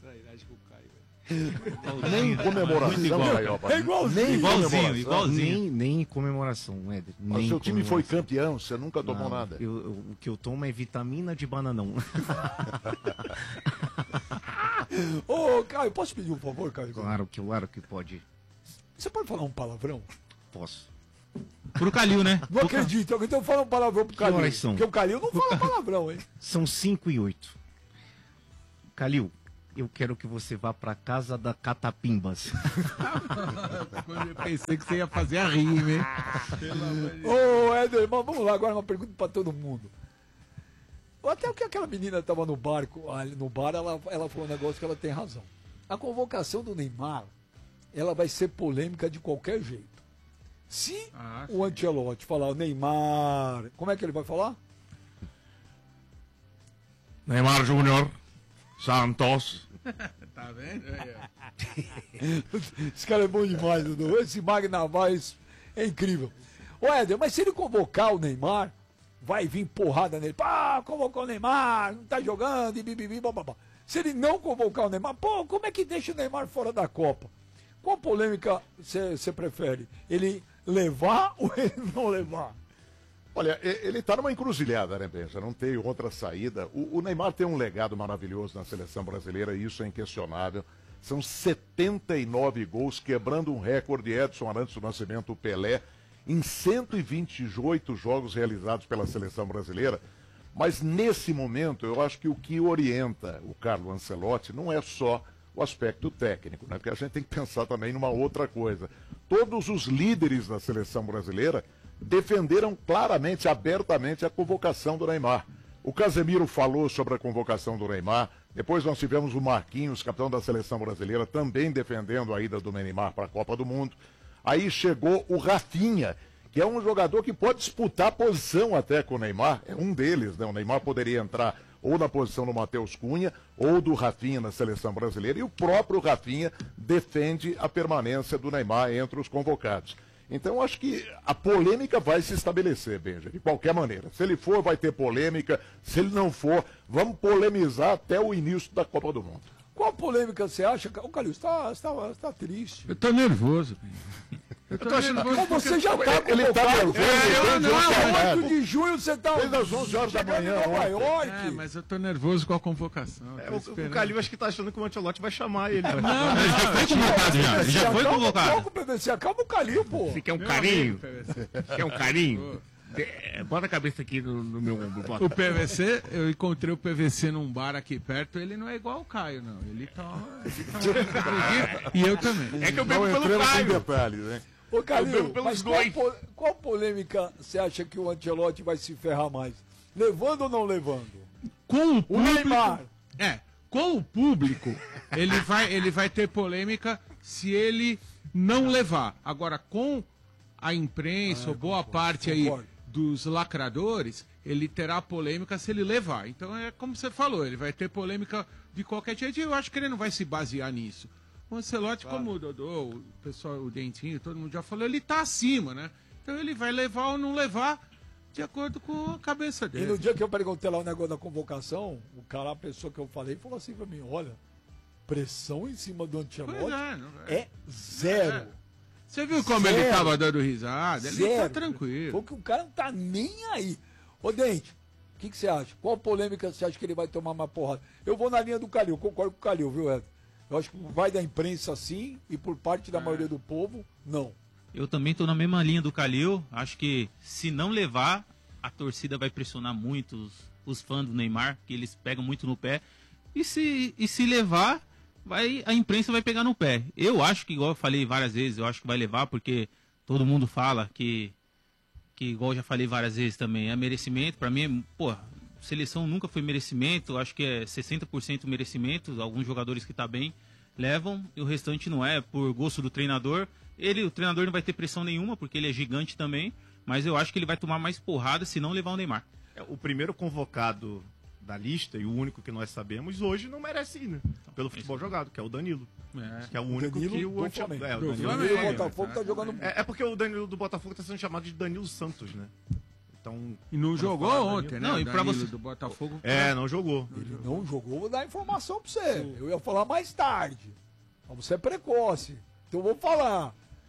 Nem comemoração, Caioba.
É igualzinho.
Nem
Igualzinho,
comemoração.
igualzinho. Nem, nem comemoração, Éder.
Mas
Nem
seu time foi
comemoração.
campeão, você nunca tomou
Não,
nada.
eu- eu- o que eu tomo é vitamina de bananão.
Ô, Caio, posso pedir um favor, Caio?
Claro que, claro que pode.
Você pode falar um palavrão?
posso.
Pro Calil, né?
Não acredito, então fala um palavrão pro Calil.
horas são?
Porque o Calil não fala palavrão, hein?
São cinco e oito. Calil, eu quero que você vá pra casa da Catapimbas.
Eu pensei que você ia fazer a rima, hein?
Ô, Éder, irmão, vamos lá, agora uma pergunta pra todo mundo. Até que aquela menina tava no barco, ali no bar, ela, ela falou um negócio que ela tem razão. A convocação do Neymar, ela vai ser polêmica de qualquer jeito. Se
Ah,
o Ancelotti falar o Neymar, como é que ele vai falar?
Neymar Júnior, Santos.
Tá vendo? Aí, ó.
Esse cara é bom demais, Dudu. Esse Magna Navaz é incrível. Ô, Éder, mas se ele convocar o Neymar, vai vir porrada nele. Pá, convocou o Neymar, não tá jogando, e bibibi, bababá. Se ele não convocar o Neymar, pô, como é que deixa o Neymar fora da Copa? Qual polêmica você prefere? Ele levar ou ele não levar?
Olha, e- ele está numa encruzilhada, né, Benja? Não tem outra saída. O, o Neymar tem um legado maravilhoso na seleção brasileira e isso é inquestionável. São setenta e nove gols, quebrando um recorde de Edson Arantes do Nascimento, o Pelé, em cento e vinte e oito jogos realizados pela seleção brasileira. Mas nesse momento, eu acho que o que orienta o Carlo Ancelotti não é só o aspecto técnico, né? Porque a gente tem que pensar também numa outra coisa. Todos os líderes da seleção brasileira defenderam claramente, abertamente a convocação do Neymar. O Casemiro falou sobre a convocação do Neymar, depois nós tivemos o Marquinhos, capitão da seleção brasileira, também defendendo a ida do Neymar para a Copa do Mundo. Aí chegou o Rafinha, que é um jogador que pode disputar posição até com o Neymar, é um deles, né? O Neymar poderia entrar ou na posição do Matheus Cunha, ou do Rafinha na seleção brasileira, e o próprio Rafinha defende a permanência do Neymar entre os convocados. Então, acho que a polêmica vai se estabelecer, Benja, de qualquer maneira. Se ele for, vai ter polêmica. Se ele não for, vamos polemizar até o início da Copa do Mundo.
Qual polêmica você acha? Ô, Calil, você tá, você tá, você tá triste.
Eu tô nervoso. Eu
tô achando que você já tá
Ele, ele tá
convocado.
nervoso.
É, eu
desde
não,
ontem à
oito
tarde.
de junho você tá...
Desde as onze horas da manhã.
Chegando em Nova York.
É, mas eu tô nervoso com a convocação.
É,
tô
o, o
esperando.
Calil acho que tá achando que o Ancelotti vai chamar ele.
Não,
Vai-
não, ele já foi convocado já. Ele já foi
Calma um
convocado.
pouco, P V C, acalma o Calil, pô.
Você quer um
Meu
carinho?
amigo, P V C.
Quer um carinho? É, bota a cabeça aqui no, no meu ombro. Bota.
O P V C, eu encontrei o P V C num bar aqui perto, ele não é igual o Caio, não. Ele tá. Ele tá... E eu também.
É que eu
Não
bebo pelo
entremos em
Caio.
detalhes, né?
Ô,
Eu
Calil,
bebo pelos
mas qual,
dois.
po- qual polêmica você acha que o Ancelotti vai se ferrar mais? Levando ou não levando?
Com o
O
público.
Neymar.
É, com o público, ele vai, ele vai ter polêmica se ele não levar. Agora, com a imprensa, ou boa parte aí
concordo.
dos lacradores, ele terá polêmica se ele levar. Então é como você falou, ele vai ter polêmica de qualquer jeito e eu acho que ele não vai se basear nisso. O Ancelotti, como o Dodô, o pessoal, o Dentinho, todo mundo já falou, ele tá acima, né? Então ele vai levar ou não levar de acordo com a cabeça
E
dele.
no dia que eu perguntei lá o negócio da convocação, o cara, a pessoa que eu falei, falou assim pra mim, olha, pressão em cima do Ancelotti
Pois é, não é.
é zero.
Você viu como
Zero.
ele tava dando risada? Ele tá
Zero.
tranquilo.
Porque o cara não tá nem aí. Ô, Dente, o que, que você acha? Qual polêmica você acha que ele vai tomar uma porrada? Eu vou na linha do Calil, concordo com o Calil, viu, Ed? Eu acho que vai da imprensa sim, e por parte da maioria do povo, não.
Eu também tô na mesma linha do Calil. Acho que se não levar, a torcida vai pressionar muito os, os fãs do Neymar, que eles pegam muito no pé. E se, e se levar, vai, a imprensa vai pegar no pé. Eu acho que, igual eu falei várias vezes, eu acho que vai levar, porque todo mundo fala que, que igual eu já falei várias vezes também, é merecimento. Pra mim, é, pô, seleção nunca foi merecimento, acho que é sessenta por cento merecimento. Alguns jogadores que tá bem levam, e o restante não é, por gosto do treinador. Ele, o treinador não vai ter pressão nenhuma, porque ele é gigante também, mas eu acho que ele vai tomar mais porrada se não levar o Neymar.
É, o primeiro convocado da lista e o único que nós sabemos hoje não merece ir, né? Pelo futebol jogado, que é o Danilo.
É.
Que é o único
Danilo
que
do
o Ante-
Flamengo.
é, o
Do
Danilo
Flamengo.
do
O
Flamengo.
Botafogo tá jogando...
É, é porque o Danilo do Botafogo está sendo chamado de Danilo Santos, né? Então.
E não
quando
jogou
fala
ontem,
Danilo-
né?
Não,
o
e pra
Danilo
você-
do Botafogo.
É, não jogou.
Ele não jogou, vou dar informação pra você. Eu ia falar mais tarde. Mas você é precoce. Então eu vou falar.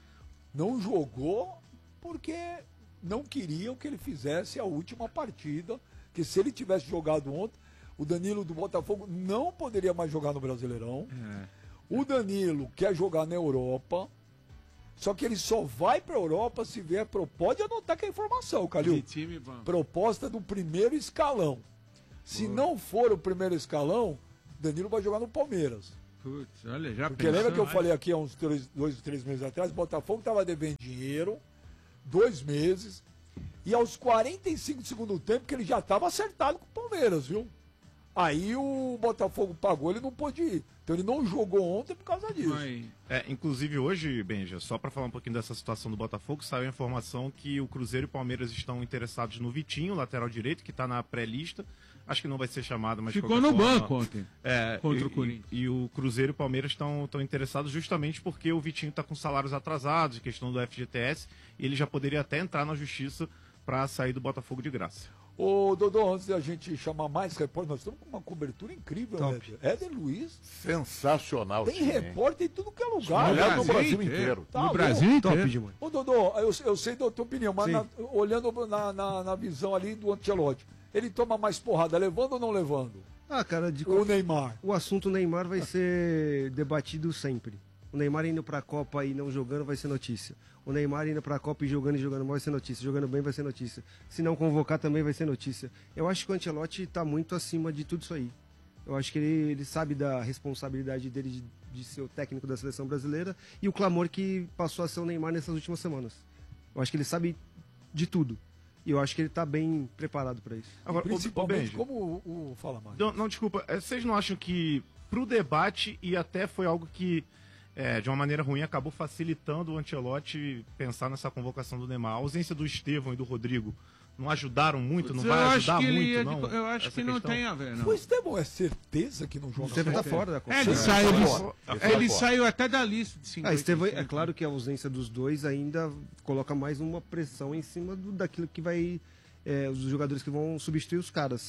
Não jogou porque não queriam que ele fizesse a última partida. Que se ele tivesse jogado ontem, o Danilo do Botafogo não poderia mais jogar no Brasileirão.
É.
O Danilo quer jogar na Europa. Só que ele só vai pra Europa se vier pro... Pode anotar que é informação, Calil.
De time, vamos.
Proposta do primeiro escalão. Se não for o primeiro escalão, Danilo vai jogar no Palmeiras.
Putz, olha, já
Porque
pensou,
lembra que eu
né?
falei aqui há uns três, dois, três meses atrás, Botafogo tava devendo dinheiro, dois meses, e aos quarenta e cinco do segundo tempo que ele já tava acertado com o Palmeiras, viu? Aí o Botafogo pagou, ele não pôde ir. Então ele não jogou ontem por causa disso.
É, inclusive hoje, Benja, só para falar um pouquinho dessa situação do Botafogo, saiu a informação que o Cruzeiro e o Palmeiras estão interessados no Vitinho, lateral direito, que está na pré-lista. Acho que não vai ser chamado, mas... de
Ficou
qualquer
no
forma,
banco ontem,
é,
contra
e,
o Corinthians.
E, e o Cruzeiro e o Palmeiras estão interessados justamente porque o Vitinho está com salários atrasados, questão do F G T S, e ele já poderia até entrar na justiça para sair do Botafogo de graça.
Ô, Dodô, antes da gente chamar mais repórter, nós estamos com uma cobertura incrível, né? Éder Luiz.
Sensacional.
Tem
time, hein?
repórter em tudo que é lugar.
Aliás,
né?
no Brasil inteiro.
Tá
No
louco.
Brasil inteiro.
Top demais. Ô, Dodô, eu, eu sei da tua opinião, mas
Sim.
na- olhando na, na, na visão ali do Ancelotti, ele toma mais porrada, levando ou não levando?
Ah, cara, de
O Neymar.
O assunto Neymar vai ser debatido sempre. O Neymar indo pra Copa e não jogando vai ser notícia. O Neymar indo pra Copa e jogando e jogando mal vai ser notícia. Jogando bem vai ser notícia. Se não convocar também vai ser notícia. Eu acho que o Ancelotti tá muito acima de tudo isso aí. Eu acho que ele, ele sabe da responsabilidade dele de, de ser o técnico da seleção brasileira e o clamor que passou a ser o Neymar nessas últimas semanas. Eu acho que ele sabe de tudo. E eu acho que ele tá bem preparado para isso.
Agora, o- o
Principalmente
Benja,
como o, o Fala mais.
Não, não, desculpa, é, vocês não acham que pro debate, e até foi algo que, é, de uma maneira ruim, acabou facilitando o Ancelotti pensar nessa convocação do Neymar? A ausência do Estevão e do Rodrigo não ajudaram muito? Não
Eu
vai
acho
ajudar
que ele
muito,
ia de-
não?
eu acho
essa
que não
questão?
tem a ver, não.
O Estevão é certeza que não joga.
O Estevão tá
bola?
fora da Copa.
É, ele,
É,
saiu,
tá
ele,
fora.
é, ele saiu até da lista de cinquenta.
Ah, Estevão, é claro que a ausência dos dois ainda coloca mais uma pressão em cima do, daquilo que vai. É, os jogadores que vão substituir os caras.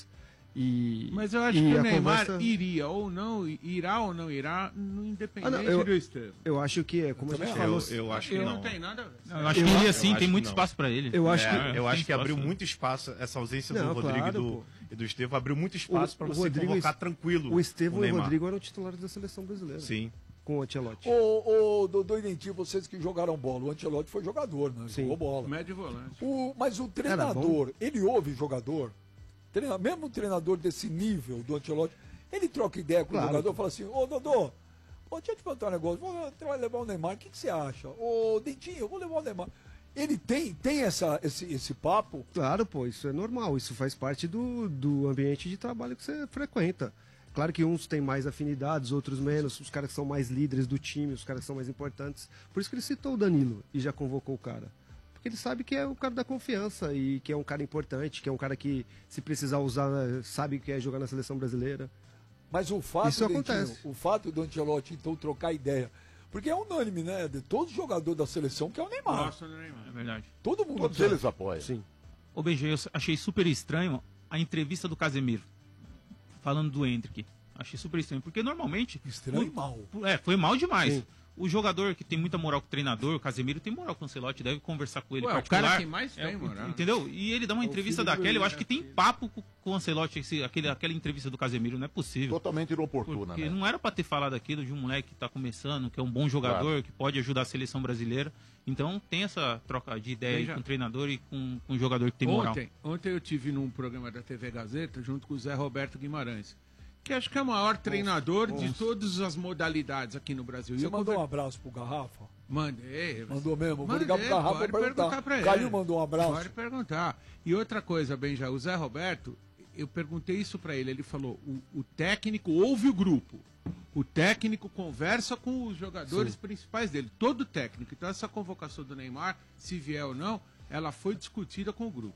E,
Mas eu acho
e
que o
a
Neymar
conversa-
iria ou não, irá ou não irá, no independente
Ah, não, eu,
do Estevão.
eu acho que é, como a gente falou.
Eu, eu acho que
Eu
não.
não tenho nada a ver.
Não, eu acho que iria sim,
acho
tem
que
muito
não.
espaço pra ele.
Eu acho
É,
que-
eu acho
tem
que abriu
espaço,
muito espaço, essa ausência
Não,
do Rodrigo
claro,
e, do,
pô.
e do Estevão abriu muito espaço para
o
você
Rodrigo
convocar
e-
tranquilo.
O Estevão e o
Neymar.
Rodrigo eram titulares da seleção brasileira.
Sim.
Com o Ancelotti.
Ô, ô, Dodô e Dentinho, vocês que jogaram bola, o Ancelotti foi jogador, né?
Sim.
Jogou bola.
Médio volante.
O, mas o
Era
treinador, ele ouve jogador, treina, mesmo um treinador desse nível do Ancelotti, ele troca ideia com
Claro.
o jogador e fala assim, ô Dodô, ô, deixa eu te contar um negócio, vou, você vai levar o Neymar, o que, que você acha? Ô Dentinho, eu vou levar o Neymar. Ele tem, tem essa, esse, esse papo?
Claro, pô, isso é normal, isso faz parte do, do ambiente de trabalho que você frequenta. Claro que uns têm mais afinidades, outros menos, os caras que são mais líderes do time, os caras que são mais importantes. Por isso que ele citou o Danilo e já convocou o cara. Porque ele sabe que é o cara da confiança e que é um cara importante, que é um cara que, se precisar usar, sabe que é jogar na seleção brasileira.
Mas o fato,
Isso
Dentinho,
acontece.
o fato do Ancelotti, então, trocar ideia, porque é unânime, né, de todos os jogadores da seleção, que é o Neymar.
Gosta do Neymar.
É verdade.
Todo mundo
Todos
quer.
eles apoiam.
Sim.
Ô, B G, eu achei super estranho a entrevista do Casemiro, falando do Hendrick. Achei super estranho, porque normalmente...
Estranho e
o-
mal.
É, foi mal demais.
Sim.
O jogador que tem muita moral com o treinador, o Casemiro, tem moral com o Ancelotti, deve conversar com ele
Ué, o
particular.
cara que mais
É,
tem moral.
Entendeu? E ele dá uma
É o
entrevista
filho do
daquela, eu
Bruno,
acho que
né?
tem papo com, com o Ancelotti, esse, aquele, aquela entrevista do Casemiro, não é possível.
Totalmente inoportuna,
Porque
né?
não era pra ter falado aquilo de um moleque que tá começando, que é um bom jogador,
Claro.
que pode ajudar a seleção brasileira. Então tem essa troca de ideia aí
Veja.
com o treinador e com, com o jogador que tem moral.
Ontem, ontem eu tive num programa da T V Gazeta junto com o Zé Roberto Guimarães, que acho que é o maior treinador de todas as modalidades aqui no Brasil. E
Você
eu
mandou um
conver-
abraço pro Garrafa?
Mandei.
Mandou mesmo? Vou
Mandei,
ligar pro Garrafa
pode
pra perguntar.
perguntar pra ele.
Calil mandou um abraço.
Pode perguntar. E outra coisa, Benja, o Zé Roberto, eu perguntei isso pra ele, ele falou, o, o técnico ouve o grupo, o técnico conversa com os jogadores principais dele, todo técnico. Então essa convocação do Neymar, se vier ou não, ela foi discutida com o grupo.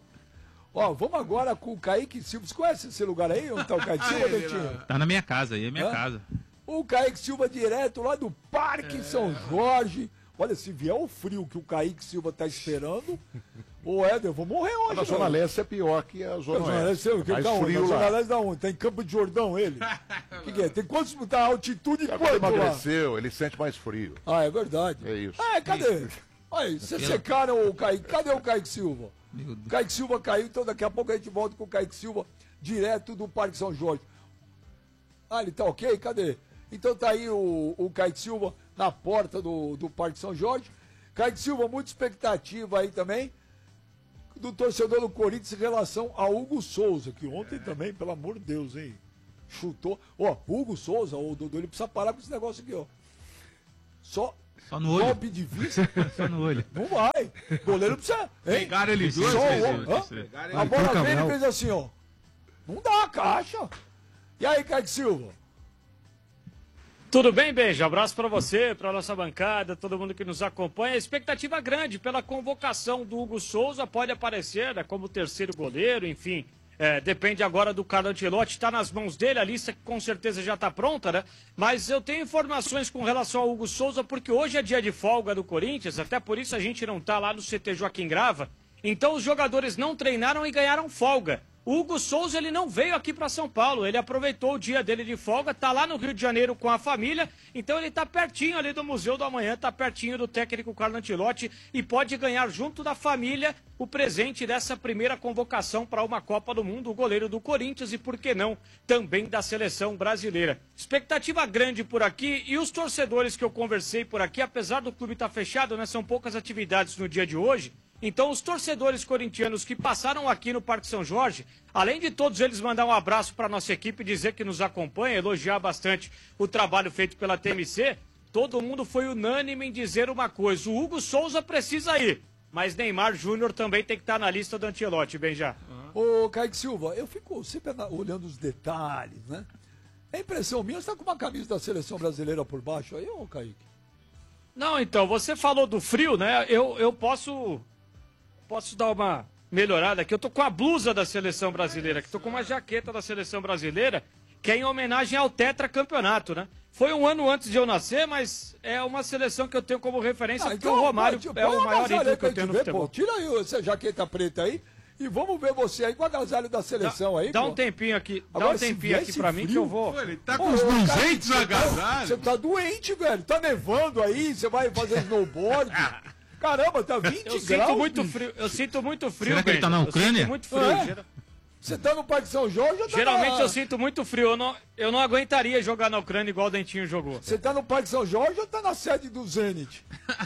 Ó, vamos agora com o Kaique Silva. Você conhece esse lugar aí, onde tá o Kaique Silva,
Ele
Dentinho?
Tá na minha casa, aí é minha
Hã?
casa.
O Kaique Silva direto lá do Parque São Jorge. Olha, se vier o frio que o Kaique Silva tá esperando, ô Éder, eu vou morrer hoje.
Na Zona Leste é pior que a
A
Zona
Zona Leste,
Oeste.
que
É mais
da onde?
frio
A Zona
lá.
Leste da onde? Tá em Campo de Jordão ele? O que, que é? Tem quantos, tá altitude
Agora
quanto lá?
emagreceu, ele sente mais frio.
Ah, é verdade.
É isso.
Ah, cadê? Olha, vocês secaram o Kaique. Cadê o Kaique Silva?
Meu Deus.
O Kaique Silva caiu, então daqui a pouco a gente volta com o Kaique Silva direto do Parque São Jorge. Ah, ele tá ok? Cadê? Então tá aí o, o Kaique Silva na porta do, do Parque São Jorge. Kaique Silva, muita expectativa aí também do torcedor do Corinthians em relação a Hugo Souza, que ontem é. também, pelo amor de Deus, hein? Chutou. Ó, Hugo Souza, o Dodô, ele precisa parar com esse negócio aqui, ó. Só,
Só no olho.
golpe de vista.
Só no olho.
Não vai. O goleiro precisa.
Pegaram ele duas
Só,
vezes.
ó, a bola veio e fez assim, ó. Não dá a caixa. E aí, Kaique Silva?
Tudo bem, Benja? Abraço para você, para nossa bancada, todo mundo que nos acompanha. Expectativa grande pela convocação do Hugo Souza, pode aparecer né, como terceiro goleiro, enfim. É, depende agora do Carlo Ancelotti, está nas mãos dele, a lista com certeza já está pronta, né? Mas eu tenho informações com relação ao Hugo Souza, porque hoje é dia de folga do Corinthians, até por isso a gente não está lá no C T Joaquim Grava. Então os jogadores não treinaram e ganharam folga. O Hugo Souza ele não veio aqui para São Paulo, ele aproveitou o dia dele de folga, tá lá no Rio de Janeiro com a família, então ele tá pertinho ali do Museu do Amanhã, tá pertinho do técnico Carlo Ancelotti e pode ganhar junto da família o presente dessa primeira convocação para uma Copa do Mundo, o goleiro do Corinthians e, por que não, também da seleção brasileira. Expectativa grande por aqui e os torcedores que eu conversei por aqui, apesar do clube estar fechado, né, são poucas atividades no dia de hoje. Então, os torcedores corintianos que passaram aqui no Parque São Jorge, além de todos eles mandar um abraço para a nossa equipe, dizer que nos acompanha, elogiar bastante o trabalho feito pela T M C, todo mundo foi unânime em dizer uma coisa: o Hugo Souza precisa ir, mas Neymar Júnior também tem que estar na lista do Ancelotti, Benja.
Ô, Kaique Silva, eu fico sempre olhando os detalhes, né? É impressão minha, você tá com uma camisa da seleção brasileira por baixo aí, ô Kaique?
Não, então, você falou do frio, né? Eu, eu posso... Posso dar uma melhorada aqui? Eu tô com a blusa da seleção brasileira, que tô com uma jaqueta da seleção brasileira, que é em homenagem ao tetracampeonato, né? Foi um ano antes de eu nascer, mas é uma seleção que eu tenho como referência,
Ah,
porque
então,
o Romário
pô,
é o maior ídolo que eu
pra
tenho no
gente ver,
futebol.
pô. Tira aí essa jaqueta preta aí e vamos ver você aí com o agasalho da seleção aí,
Dá
pô.
um tempinho aqui, dá
Agora,
um
se
tempinho
vier
aqui
esse
pra mim que
frio-
eu vou...
Pô, ele tá
Pô,
com uns
cara,
duzentos
você tá-
agasalhos.
Você tá doente, velho. Tá nevando aí, você vai fazer snowboard. Caramba, tá vinte
Eu
graus.
sinto muito
bicho.
frio, eu sinto muito frio,
Será que ele tá
Benja.
na
Eu
Ucrânia?
sinto muito frio.
É?
Gera-
Você tá no Parque São Jorge ou tá
Geralmente
na...
eu sinto muito frio, eu não, eu não aguentaria jogar na Ucrânia igual o Dentinho jogou.
Você tá no Parque São Jorge ou tá na sede do Zenit?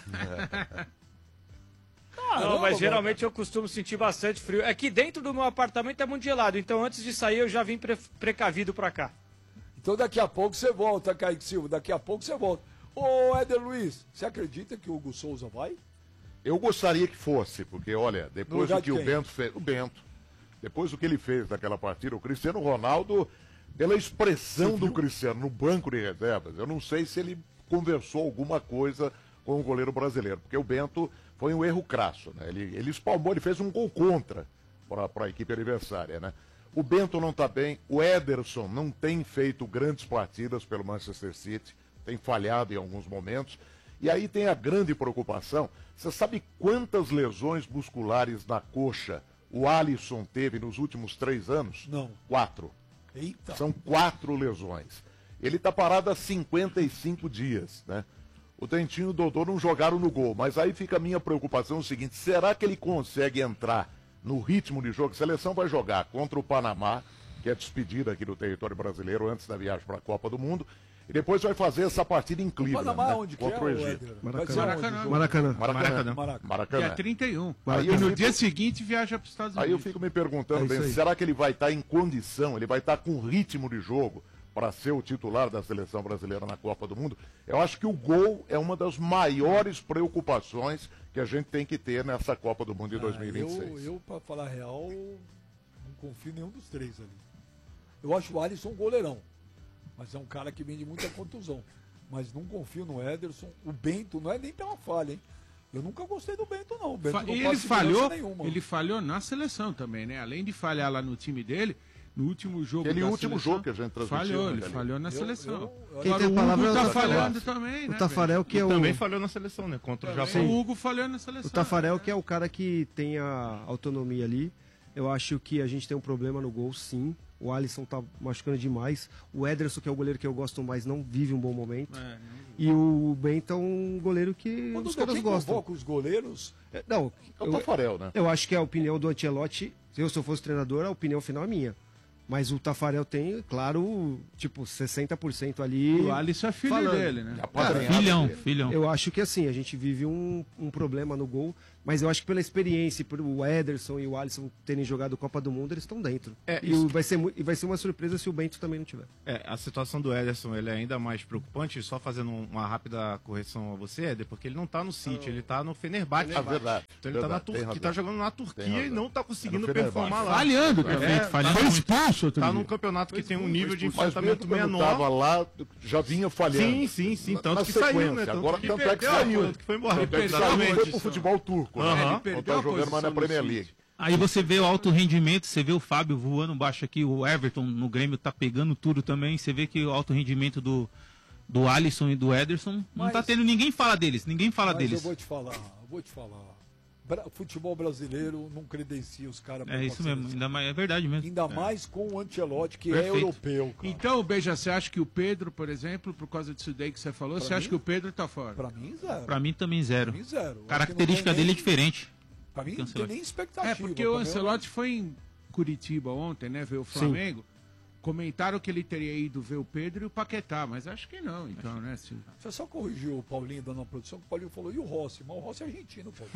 Não, mas geralmente eu costumo sentir bastante frio. É que dentro do meu apartamento é muito gelado, então antes de sair eu já vim pre precavido pra cá.
Então daqui a pouco você volta, Kaique Silva. Daqui a pouco você volta. Ô, Éder Luiz, você acredita que o Hugo Souza vai?
Eu gostaria que fosse, porque, olha,
No
depois
lugar
do que
de
o
quem?
Bento fez. O Bento. Depois do que ele fez naquela partida, o Cristiano Ronaldo, pela expressão do Cristiano no banco de reservas, eu não sei se ele conversou alguma coisa com o goleiro brasileiro, porque o Bento foi um erro crasso, né? Ele, ele espalmou, ele fez um gol contra para a equipe adversária, né? O Bento não está bem, o Ederson não tem feito grandes partidas pelo Manchester City, tem falhado em alguns momentos. E aí tem a grande preocupação, você sabe quantas lesões musculares na coxa o Alisson teve nos últimos três anos?
Não.
Quatro.
Eita.
São quatro lesões. Ele está parado há cinquenta e cinco dias, né? O Dentinho e o Dodô não jogaram no gol, mas aí fica a minha preocupação o seguinte, será que ele consegue entrar no ritmo de jogo? A seleção vai jogar contra o Panamá, que é despedida aqui do território brasileiro antes da viagem para a Copa do Mundo, e depois vai fazer essa partida em Cleveland,
Panamá
né?
onde que
contra
é,
o
o
Egito.
Éder?
Maracanã.
Vai ser aonde o
Maracanã.
jogo?
Maracanã.
Maracanã.
Maracanã.
Maracanã.
Dia trinta e um.
Aí
E
eu
no
fico-
dia seguinte viaja para os Estados
Aí eu
Unidos.
fico me perguntando,
É isso
bem,
aí.
será que ele vai estar em condição, ele vai estar com ritmo de jogo para ser o titular da seleção brasileira na Copa do Mundo? Eu acho que o gol é uma das maiores preocupações que a gente tem que ter nessa Copa do Mundo de dois mil e vinte e seis.
Eu, eu para falar a real, não confio em nenhum dos três ali. Eu acho o Alisson um goleirão, mas é um cara que vem de muita contusão. Mas não confio no Ederson. O Bento não é nem pela falha, hein? Eu nunca gostei do Bento, não. O Bento
Fa-
não
E
passa
ele
segurança
falhou,
nenhuma.
ele falhou na seleção também, né? Além de falhar lá no time dele, no último jogo
Aquele
da
último
seleção,
jogo que a gente transmitiu,
falhou,
né,
ele
Calil?
falhou na
Eu-
seleção.
eu- eu-
Quem
Agora
tem a
o
palavra
Hugo
é o
tá
Tafarel.
falhando também,
O
né?
Tafarel que é o...
Também falhou na seleção, né? Contra o
velho?
Japão.
O Hugo falhou na seleção.
O Tafarel que é o cara que tem a autonomia ali. Eu acho que a gente tem um problema no gol, sim. O Alisson tá machucando demais. O Ederson, que é o goleiro que eu gosto mais, não vive um bom momento.
É,
E o Bento é um goleiro que
Quando
os
quem
caras gostam.
convoca os goleiros,
É, Não,
É o Tafarel, né?
eu acho que a opinião do Ancelotti, se eu, se eu fosse treinador, a opinião final é minha. Mas o Tafarel tem, claro, tipo, sessenta por cento ali.
O Alisson é filho
falando.
dele, né?
Cara,
Filhão, filhão.
Eu acho que assim, a gente vive um, um problema no gol, mas eu acho que pela experiência, por o Ederson e o Alisson terem jogado Copa do Mundo, eles estão dentro.
É,
e o- vai, ser, mu- e vai ser uma surpresa se o Bento também não tiver.
É, a situação do Ederson ele é ainda mais preocupante, só fazendo um- uma rápida correção a você, Éder, porque ele não tá no City, ele tá no Fenerbahçe.
Ah, verdade.
Então ele tá, na
Verdade, tem
Tur- que
razão.
tá jogando na
Tem
Turquia e
razão.
não tá
É
conseguindo
no Fenerbahçe.
performar lá.
Falhando
É,
também.
tá-
Falhando Foi expulso outro
Tá
dia.
num campeonato que tem um nível de
Mas mesmo
enfrentamento
quando
menor.
estava lá, já vinha falhando.
Sim, sim, sim.
Na-
Tanto
na
que saiu,
sequência.
né? Tanto
Agora
que
tanto é que
perdeu,
saiu.
tanto que foi embora.
Tanto é que
Perdeu
saiu
a
e foi
posição.
pro futebol turco. né?
Aham.
Não tá jogando mais na Premier League.
Aí você vê o alto rendimento, você vê o Fábio voando baixo aqui, o Everton no Grêmio tá pegando tudo também. Você vê que o alto rendimento do, do Alisson e do Ederson não
Mas-
tá tendo. Ninguém fala deles, ninguém fala
Mas
deles.
eu vou te falar, eu vou te falar. Bra- futebol brasileiro não credencia os caras pra
É
uma
isso mesmo,
seleção.
ainda mais, é verdade mesmo.
Ainda mais com o Ancelotti, que é
Perfeito.
europeu, cara.
Então, Beija, você acha que o Pedro, por exemplo, por causa disso daí que você falou,
Pra
você acha
mim-
que o Pedro tá fora?
Pra mim, zero.
Pra mim também zero.
Pra mim, zero. Eu acho
Característica
que não tem
dele é
nem-
diferente.
Pra mim
que
não tem
Ancelotti.
nem expectativa.
É, porque
pra
o
mim,
Ancelotti foi em Curitiba ontem, né, ver o Flamengo. Comentaram que ele teria ido ver o Pedro e o Paquetá, mas acho que não, então, né, Silvio?
Você só corrigiu o Paulinho dando uma produção, que o Paulinho falou, e o Rossi? Mas o Rossi é argentino, pô.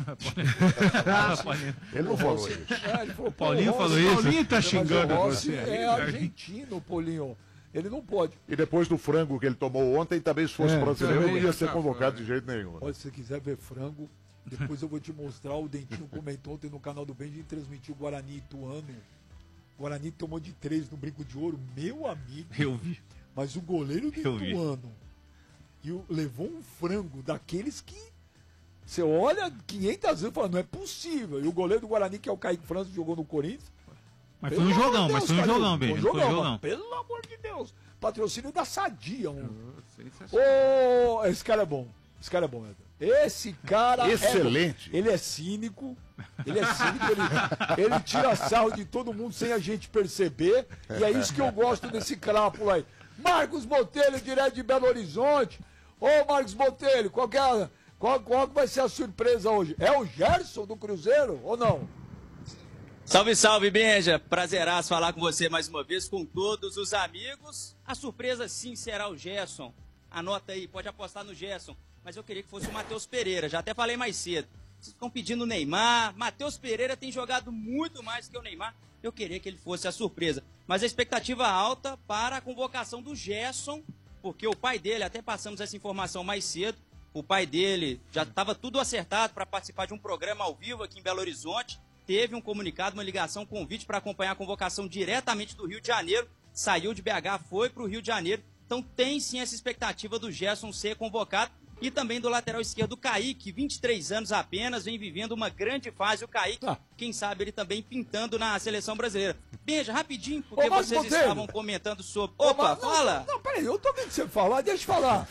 Ele não falou isso.
É, ele falou, pô,
Paulinho
o Rossi-
falou isso.
Paulinho tá
Mas
xingando
o Rossi
você aí,
É
cara.
argentino, Paulinho. Ele não pode.
E depois do frango que ele tomou ontem, também se fosse
É,
brasileiro,
também
não ia
ia
ser
tá
convocado de jeito nenhum. né?
Olha, se você quiser ver frango, depois eu vou te mostrar. O Dentinho comentou ontem no canal do Benji, transmitiu Guarani e Ituano. Guarani tomou de três no Brinco de Ouro. Meu amigo.
Eu vi.
Mas o goleiro do
Eu vi.
Ituano e o- levou um frango daqueles que você olha quinhentas vezes e fala, não é possível. E o goleiro do Guarani, que é o Kaique França, jogou no Corinthians.
Mas
Pelo
foi um
amor
jogão,
de
mas
Deus,
foi um
Calil,
jogão,
foi um
Benji, foi um
jogão,
jogão.
mas Pelo amor de Deus. Patrocínio da Sadia. Um...
Sensacional.
Ô, esse cara é bom. Esse cara é bom, Edson. Esse cara
Excelente.
é bom. Ele é cínico. Ele é cínico. Ele, ele tira sarro de todo mundo sem a gente perceber. E é isso que eu gosto desse crápula aí. Marcos Botelho, direto de Belo Horizonte. Ô, Marcos Botelho, qual, que é a- qual, qual que vai ser a surpresa hoje? É o Gerson do Cruzeiro ou não?
Salve, salve, Benja! Prazeraço falar com você mais uma vez, com todos os amigos. A surpresa sim será o Gerson. Anota aí, pode apostar no Gerson. Mas eu queria que fosse o Matheus Pereira, já até falei mais cedo. Vocês estão pedindo o Neymar. Matheus Pereira tem jogado muito mais que o Neymar. Eu queria que ele fosse a surpresa. Mas a expectativa alta para a convocação do Gerson, porque o pai dele, até passamos essa informação mais cedo, o pai dele já estava tudo acertado para participar de um programa ao vivo aqui em Belo Horizonte. Teve um comunicado, uma ligação, um convite para acompanhar a convocação diretamente do Rio de Janeiro. Saiu de B H, foi para o Rio de Janeiro. Então tem sim essa expectativa do Gerson ser convocado. E também do lateral esquerdo, o Kaique, vinte e três anos apenas, vem vivendo uma grande fase. O Kaique, quem sabe ele também pintando na seleção brasileira. Beija, rapidinho, porque
Ô, Marcos
vocês
Botelho.
estavam comentando sobre... Opa,
Mas- não,
fala!
Não, peraí, eu tô vendo você falar, deixa eu falar.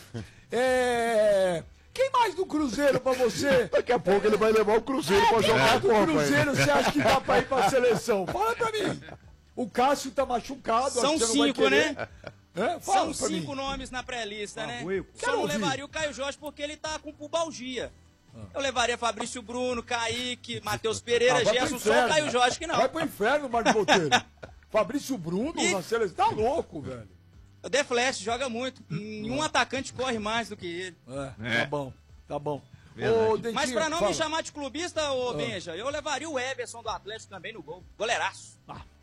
É... Quem mais do Cruzeiro pra você?
Daqui a pouco ele vai levar o Cruzeiro pra
Quem
jogar
mais
a
do
Copa.
Cruzeiro
hein?
você acha que dá pra ir pra seleção? Fala pra mim. O Cássio tá machucado.
São
acho que você não vai
cinco,
querer.
né?
É? Fala
São
pra
cinco
mim.
nomes na pré-lista, né?
eu
Só
quero
não
ouvir.
levaria o Caio Jorge porque ele tá com pubalgia. Eu levaria Fabrício Bruno, Kaique, Matheus Pereira,
Ah, vai pro
Gerson, só
inferno.
o Caio Jorge que não.
Vai pro inferno, Marcos Botelho. Fabrício Bruno na seleção. Tá louco, velho.
O The Flash joga muito. Nenhum atacante corre mais do que ele.
É, tá bom, tá bom.
Verdade.
Ô, Dentinho,
Mas pra não
fala.
me chamar de clubista, ô
Ah.
Benja, eu levaria o Everson do Atlético também no gol. Goleiraço.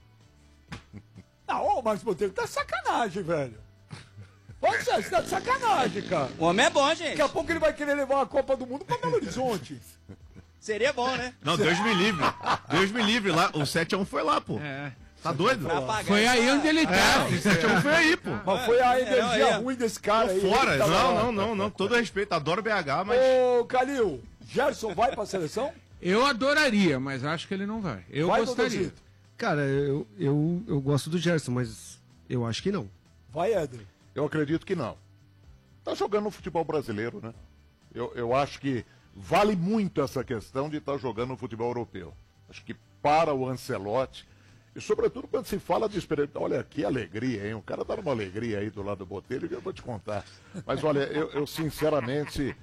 Não, ô, Marcos Botelho, tá sacanagem, velho. Pode ser, você tá de sacanagem, cara.
O homem é bom, gente.
Daqui a pouco ele vai querer levar a Copa do Mundo pra Belo Horizonte.
Seria bom, né?
Não, Deus me livre. Deus me livre lá. O sete a um foi lá, pô.
É.
Tá doido?
Pra pagar
Foi
essa-
aí onde ele tá.
É, o sete a um foi aí, pô.
Mas foi a
É,
energia
é.
ruim desse cara aí.
Tô fora.
ele tava
Não,
lá.
não, não, não. Todo respeito. Adoro B H, mas.
Ô, Calil, Gerson vai pra seleção?
Eu adoraria, mas acho que ele não vai. Eu
Vai,
gostaria.
Dodozito?
Cara, eu, eu, eu gosto do Gerson, mas eu acho que não.
Vai, Éder.
Eu acredito que não. Tá jogando no futebol brasileiro, né? Eu, eu acho que vale muito essa questão de estar jogando no futebol europeu. Acho que para o Ancelotti, e sobretudo quando se fala de experiência. Olha que alegria, hein? O cara tá numa alegria aí do lado do Botelho que eu vou te contar. Mas olha, eu, eu sinceramente,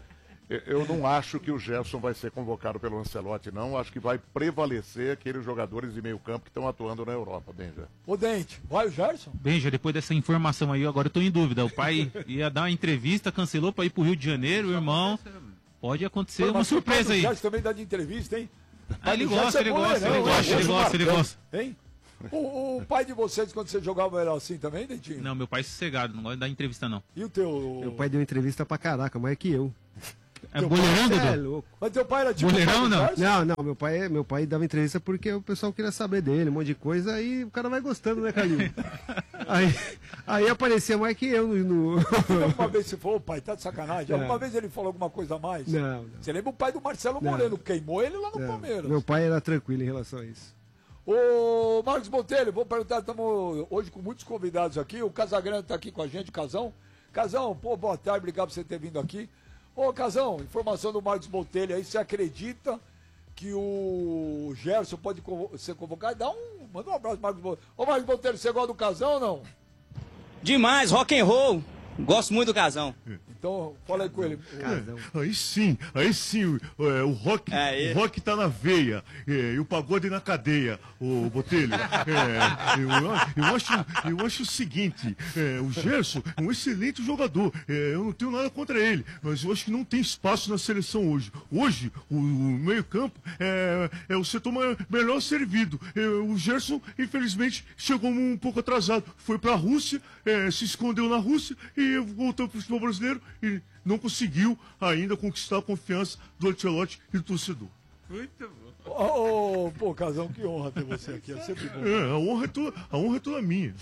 Eu- Eu não acho que o Gerson vai ser convocado pelo Ancelotti, não. Acho que vai prevalecer aqueles jogadores de meio campo que estão atuando na Europa, Benja.
Ô, Dente, vai o Gerson?
Benja, depois dessa informação aí, agora eu tô em dúvida. O pai ia dar uma entrevista, cancelou pra ir pro Rio de Janeiro, irmão. Pode acontecer uma
Mas o pai
surpresa
do
aí.
Gerson também dá de entrevista, hein?
Ah, ele
Pai do
gosta,
Gerson é
ele
bom,
gosta,
né?
ele
Não,
gosta,
é
ele
bom.
gosta, ele gosta.
Hein? O, o pai de vocês, quando você jogava, era assim também, Dentinho?
Não, meu pai é sossegado, não gosta de dar entrevista, não.
E o teu...
Meu pai deu entrevista pra caraca, mais que eu.
É boleirão,
Cê
Dudu?
É louco.
Mas teu pai era tipo...
Boleirão,
o pai do
não?
Gerson?
Não, não, meu pai, meu pai dava entrevista porque o pessoal queria saber dele, um monte de coisa, aí o cara vai gostando, né, Calil? aí, aí aparecia mais que eu no... no...
Uma vez você falou, pai, tá de sacanagem?
Não.
Alguma vez ele falou alguma coisa a mais?
Não, não.
Você lembra o pai do Marcelo
Não.
Moreno, queimou ele lá no
Não,
Palmeiras.
meu pai era tranquilo em relação a isso.
Ô, Marcos Botelho, vou perguntar, estamos hoje com muitos convidados aqui, o Casagrande está aqui com a gente, Casão. Casão, pô, boa tarde, obrigado por você ter vindo aqui. Ô, Casão, informação do Marcos Botelho aí, você acredita que o Gerson pode convo- ser convocado? Dá um, manda um abraço, Marcos Botelho. Ô, Marcos Botelho, você gosta do Casão ou não?
Demais, rock and roll. Gosto muito do Casão.
Então, fala aí com ele.
É, aí sim, aí sim, é, o rock,
Aí.
o rock tá na veia, é, e o pagode na cadeia, o Botelho. É, eu, eu, acho, eu acho o seguinte, é, o Gerson é um excelente jogador, é, eu não tenho nada contra ele, mas eu acho que não tem espaço na seleção hoje. Hoje, o, o meio-campo é, é o setor ma- melhor servido. É, o Gerson, infelizmente, chegou um pouco atrasado, foi pra Rússia, é, se escondeu na Rússia e voltou pro futebol brasileiro e não conseguiu ainda conquistar a confiança do Ancelotti e do torcedor.
Muito bom.
Ô, ô, pô, Casão, que honra ter você aqui, é sempre bom.
É, a honra é toda, a honra é toda minha.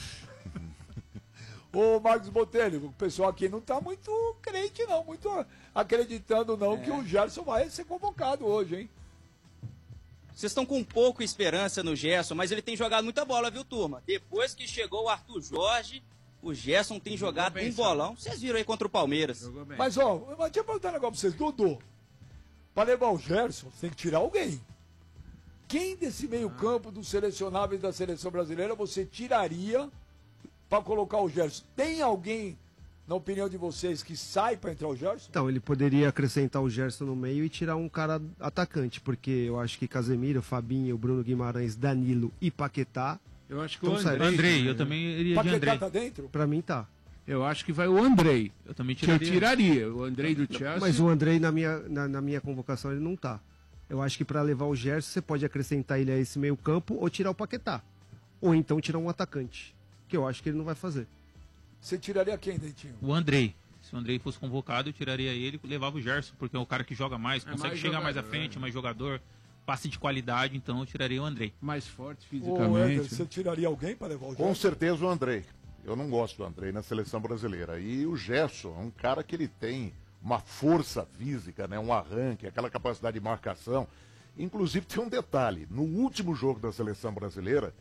Ô, Marcos Botelho, o pessoal aqui não tá muito crente, não, muito acreditando, não, que o Gerson vai ser convocado hoje, hein?
Vocês estão com pouca esperança no Gerson, mas ele tem jogado muita bola, viu, turma? Depois que chegou o Arthur Jorge, o Gerson tem jogado um bolão. Vocês viram aí contra o Palmeiras.
Mas, ó, eu tinha que perguntar um negócio pra vocês. Dudu, pra levar o Gerson, você tem que tirar alguém. Quem desse meio campo dos selecionáveis da seleção brasileira você tiraria pra colocar o Gerson? Tem alguém, na opinião de vocês, que sai pra entrar o Gerson?
Então, ele poderia acrescentar o Gerson no meio e tirar um cara atacante, porque eu acho que Casemiro, Fabinho, Bruno Guimarães, Danilo e Paquetá.
Eu acho que
tão
o Andrei,
saindo.
Andrei, eu também iria de
Paquetá
Andrei.
tá dentro?
Pra mim tá.
Eu acho que vai o Andrei.
Eu também
Que eu
tiraria.
tiraria. O Andrei do Chelsea.
Mas o Andrei, na minha, na, na minha convocação, ele não tá. Eu acho que pra levar o Gerson, você pode acrescentar ele a esse meio campo ou tirar o Paquetá. Ou então tirar um atacante, que eu acho que ele não vai fazer.
Você tiraria quem, Dentinho?
O Andrei. Se o Andrei fosse convocado, eu tiraria ele e levava o Gerson, porque é o cara que joga mais, consegue
mais
chegar mais à
jogador,
frente,
é.
mais jogador, passe de qualidade, então eu tiraria o Andrei.
Mais forte
Ô, Éder,
fisicamente.
você tiraria alguém pra levar o
Com
Gerson?
certeza o Andrei. Eu não gosto do Andrei na seleção brasileira. E o Gerson é um cara que ele tem uma força física, né? Um arranque, aquela capacidade de marcação. Inclusive tem um detalhe, no último jogo da seleção brasileira,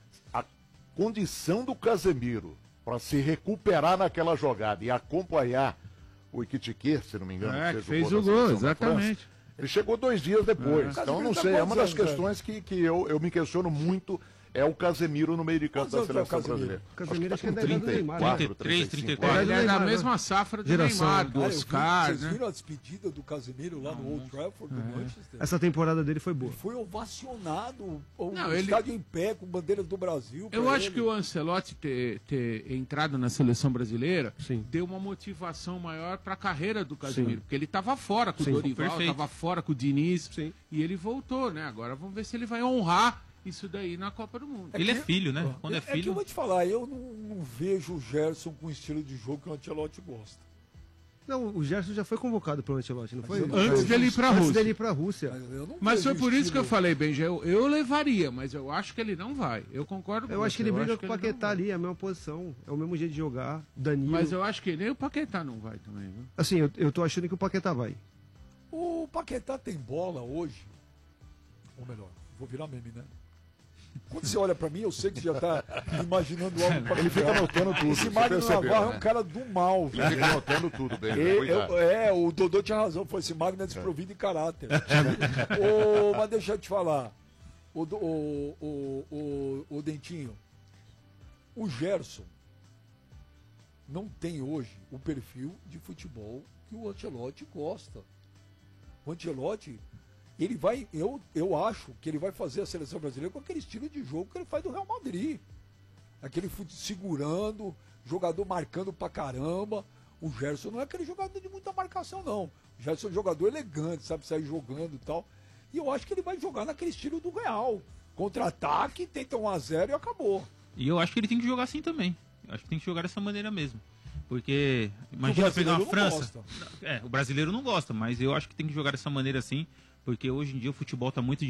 a condição do Casemiro para se recuperar naquela jogada e acompanhar o Iquitique, se não me engano,
É,
que
que fez
na
o gol,
seleção da França,
exatamente.
ele chegou dois dias depois.
É.
Então, não
Casemiro tá
sei, é uma das
quantos anos,
questões que, que eu, eu me questiono muito, é o Casemiro no meio de campo
Quantos
da
anos tem o
seleção
Casemiro?
brasileira.
Casemiro
Acho
acho
que
que é
tá
da idade do Neymar,
com trinta e quatro,
trinta e três,
trinta e
trinta e
cinco.
quatro.
Ele é
Neymar,
da
né?
mesma safra do
Geração.
Neymar, do
Ah, eu vi-
Oscar,
Vocês
né?
viram a despedida do Casemiro lá no Old Trafford, do Manchester?
Essa temporada dele foi boa.
Ele foi ovacionado, o
Não, ele-
estádio em pé, com bandeiras do Brasil.
Eu
pra
acho
ele.
que o Ancelotti ter, ter entrado na seleção brasileira
Sim.
deu uma motivação maior para a carreira do Casemiro,
Sim.
porque ele estava fora com
Sim.
o Dorival,
Perfeito.
estava fora com o Diniz,
Sim.
e ele voltou, né? Agora vamos ver se ele vai honrar isso daí na Copa do Mundo.
Ele é
que-
filho, né? Quando é
É que eu
filho.
vou te falar, eu não, não vejo o Gerson com o estilo de jogo que o Ancelotti gosta.
Não, o Gerson já foi convocado pelo Ancelotti, não foi?
eu não
Antes
vejo
dele ir
isso.
para a
Antes
Rússia.
dele ir pra Rússia.
Mas, eu não
Mas
vejo
foi por
o
isso que eu
estilo-
falei, Benja, eu, eu levaria, mas eu acho que ele não vai. Eu concordo com
Eu acho
você,
que ele briga com o
ele não
Paquetá
vai.
ali, é a mesma posição. É o mesmo jeito de jogar. Danilo.
Mas eu acho que nem o Paquetá não vai também, viu?
Assim, eu, eu tô achando que o Paquetá vai.
O Paquetá tem bola hoje. Ou melhor, vou virar meme, né? Quando você olha pra mim, eu sei que você já tá imaginando algo pra
Ele fica anotando tudo.
Esse
você
Magno
percebeu,
Navarro é
né?
um cara do mal,
Ele
velho.
fica anotando tudo, bem.
E-
Cuidado.
eu- é, o Dodô tinha razão, foi esse Magno é desprovido de caráter. Ô, mas deixa eu te falar, o, do- o, o, o, o Dentinho, o Gerson não tem hoje o perfil de futebol que o Ancelotti gosta. O Ancelotti, ele vai, eu, eu acho que ele vai fazer a seleção brasileira com aquele estilo de jogo que ele faz do Real Madrid. Aquele fute segurando, jogador marcando pra caramba. O Gerson não é aquele jogador de muita marcação, não. O Gerson é um jogador elegante, sabe sair jogando e tal. E eu acho que ele vai jogar naquele estilo do Real. Contra-ataque, tenta um a zero e acabou.
E eu acho que ele tem que jogar assim também. Eu acho que tem que jogar dessa maneira mesmo. Porque, imagina pegar uma França. É, o brasileiro não gosta, mas eu acho que tem que jogar dessa maneira assim, porque hoje em dia o futebol tá muito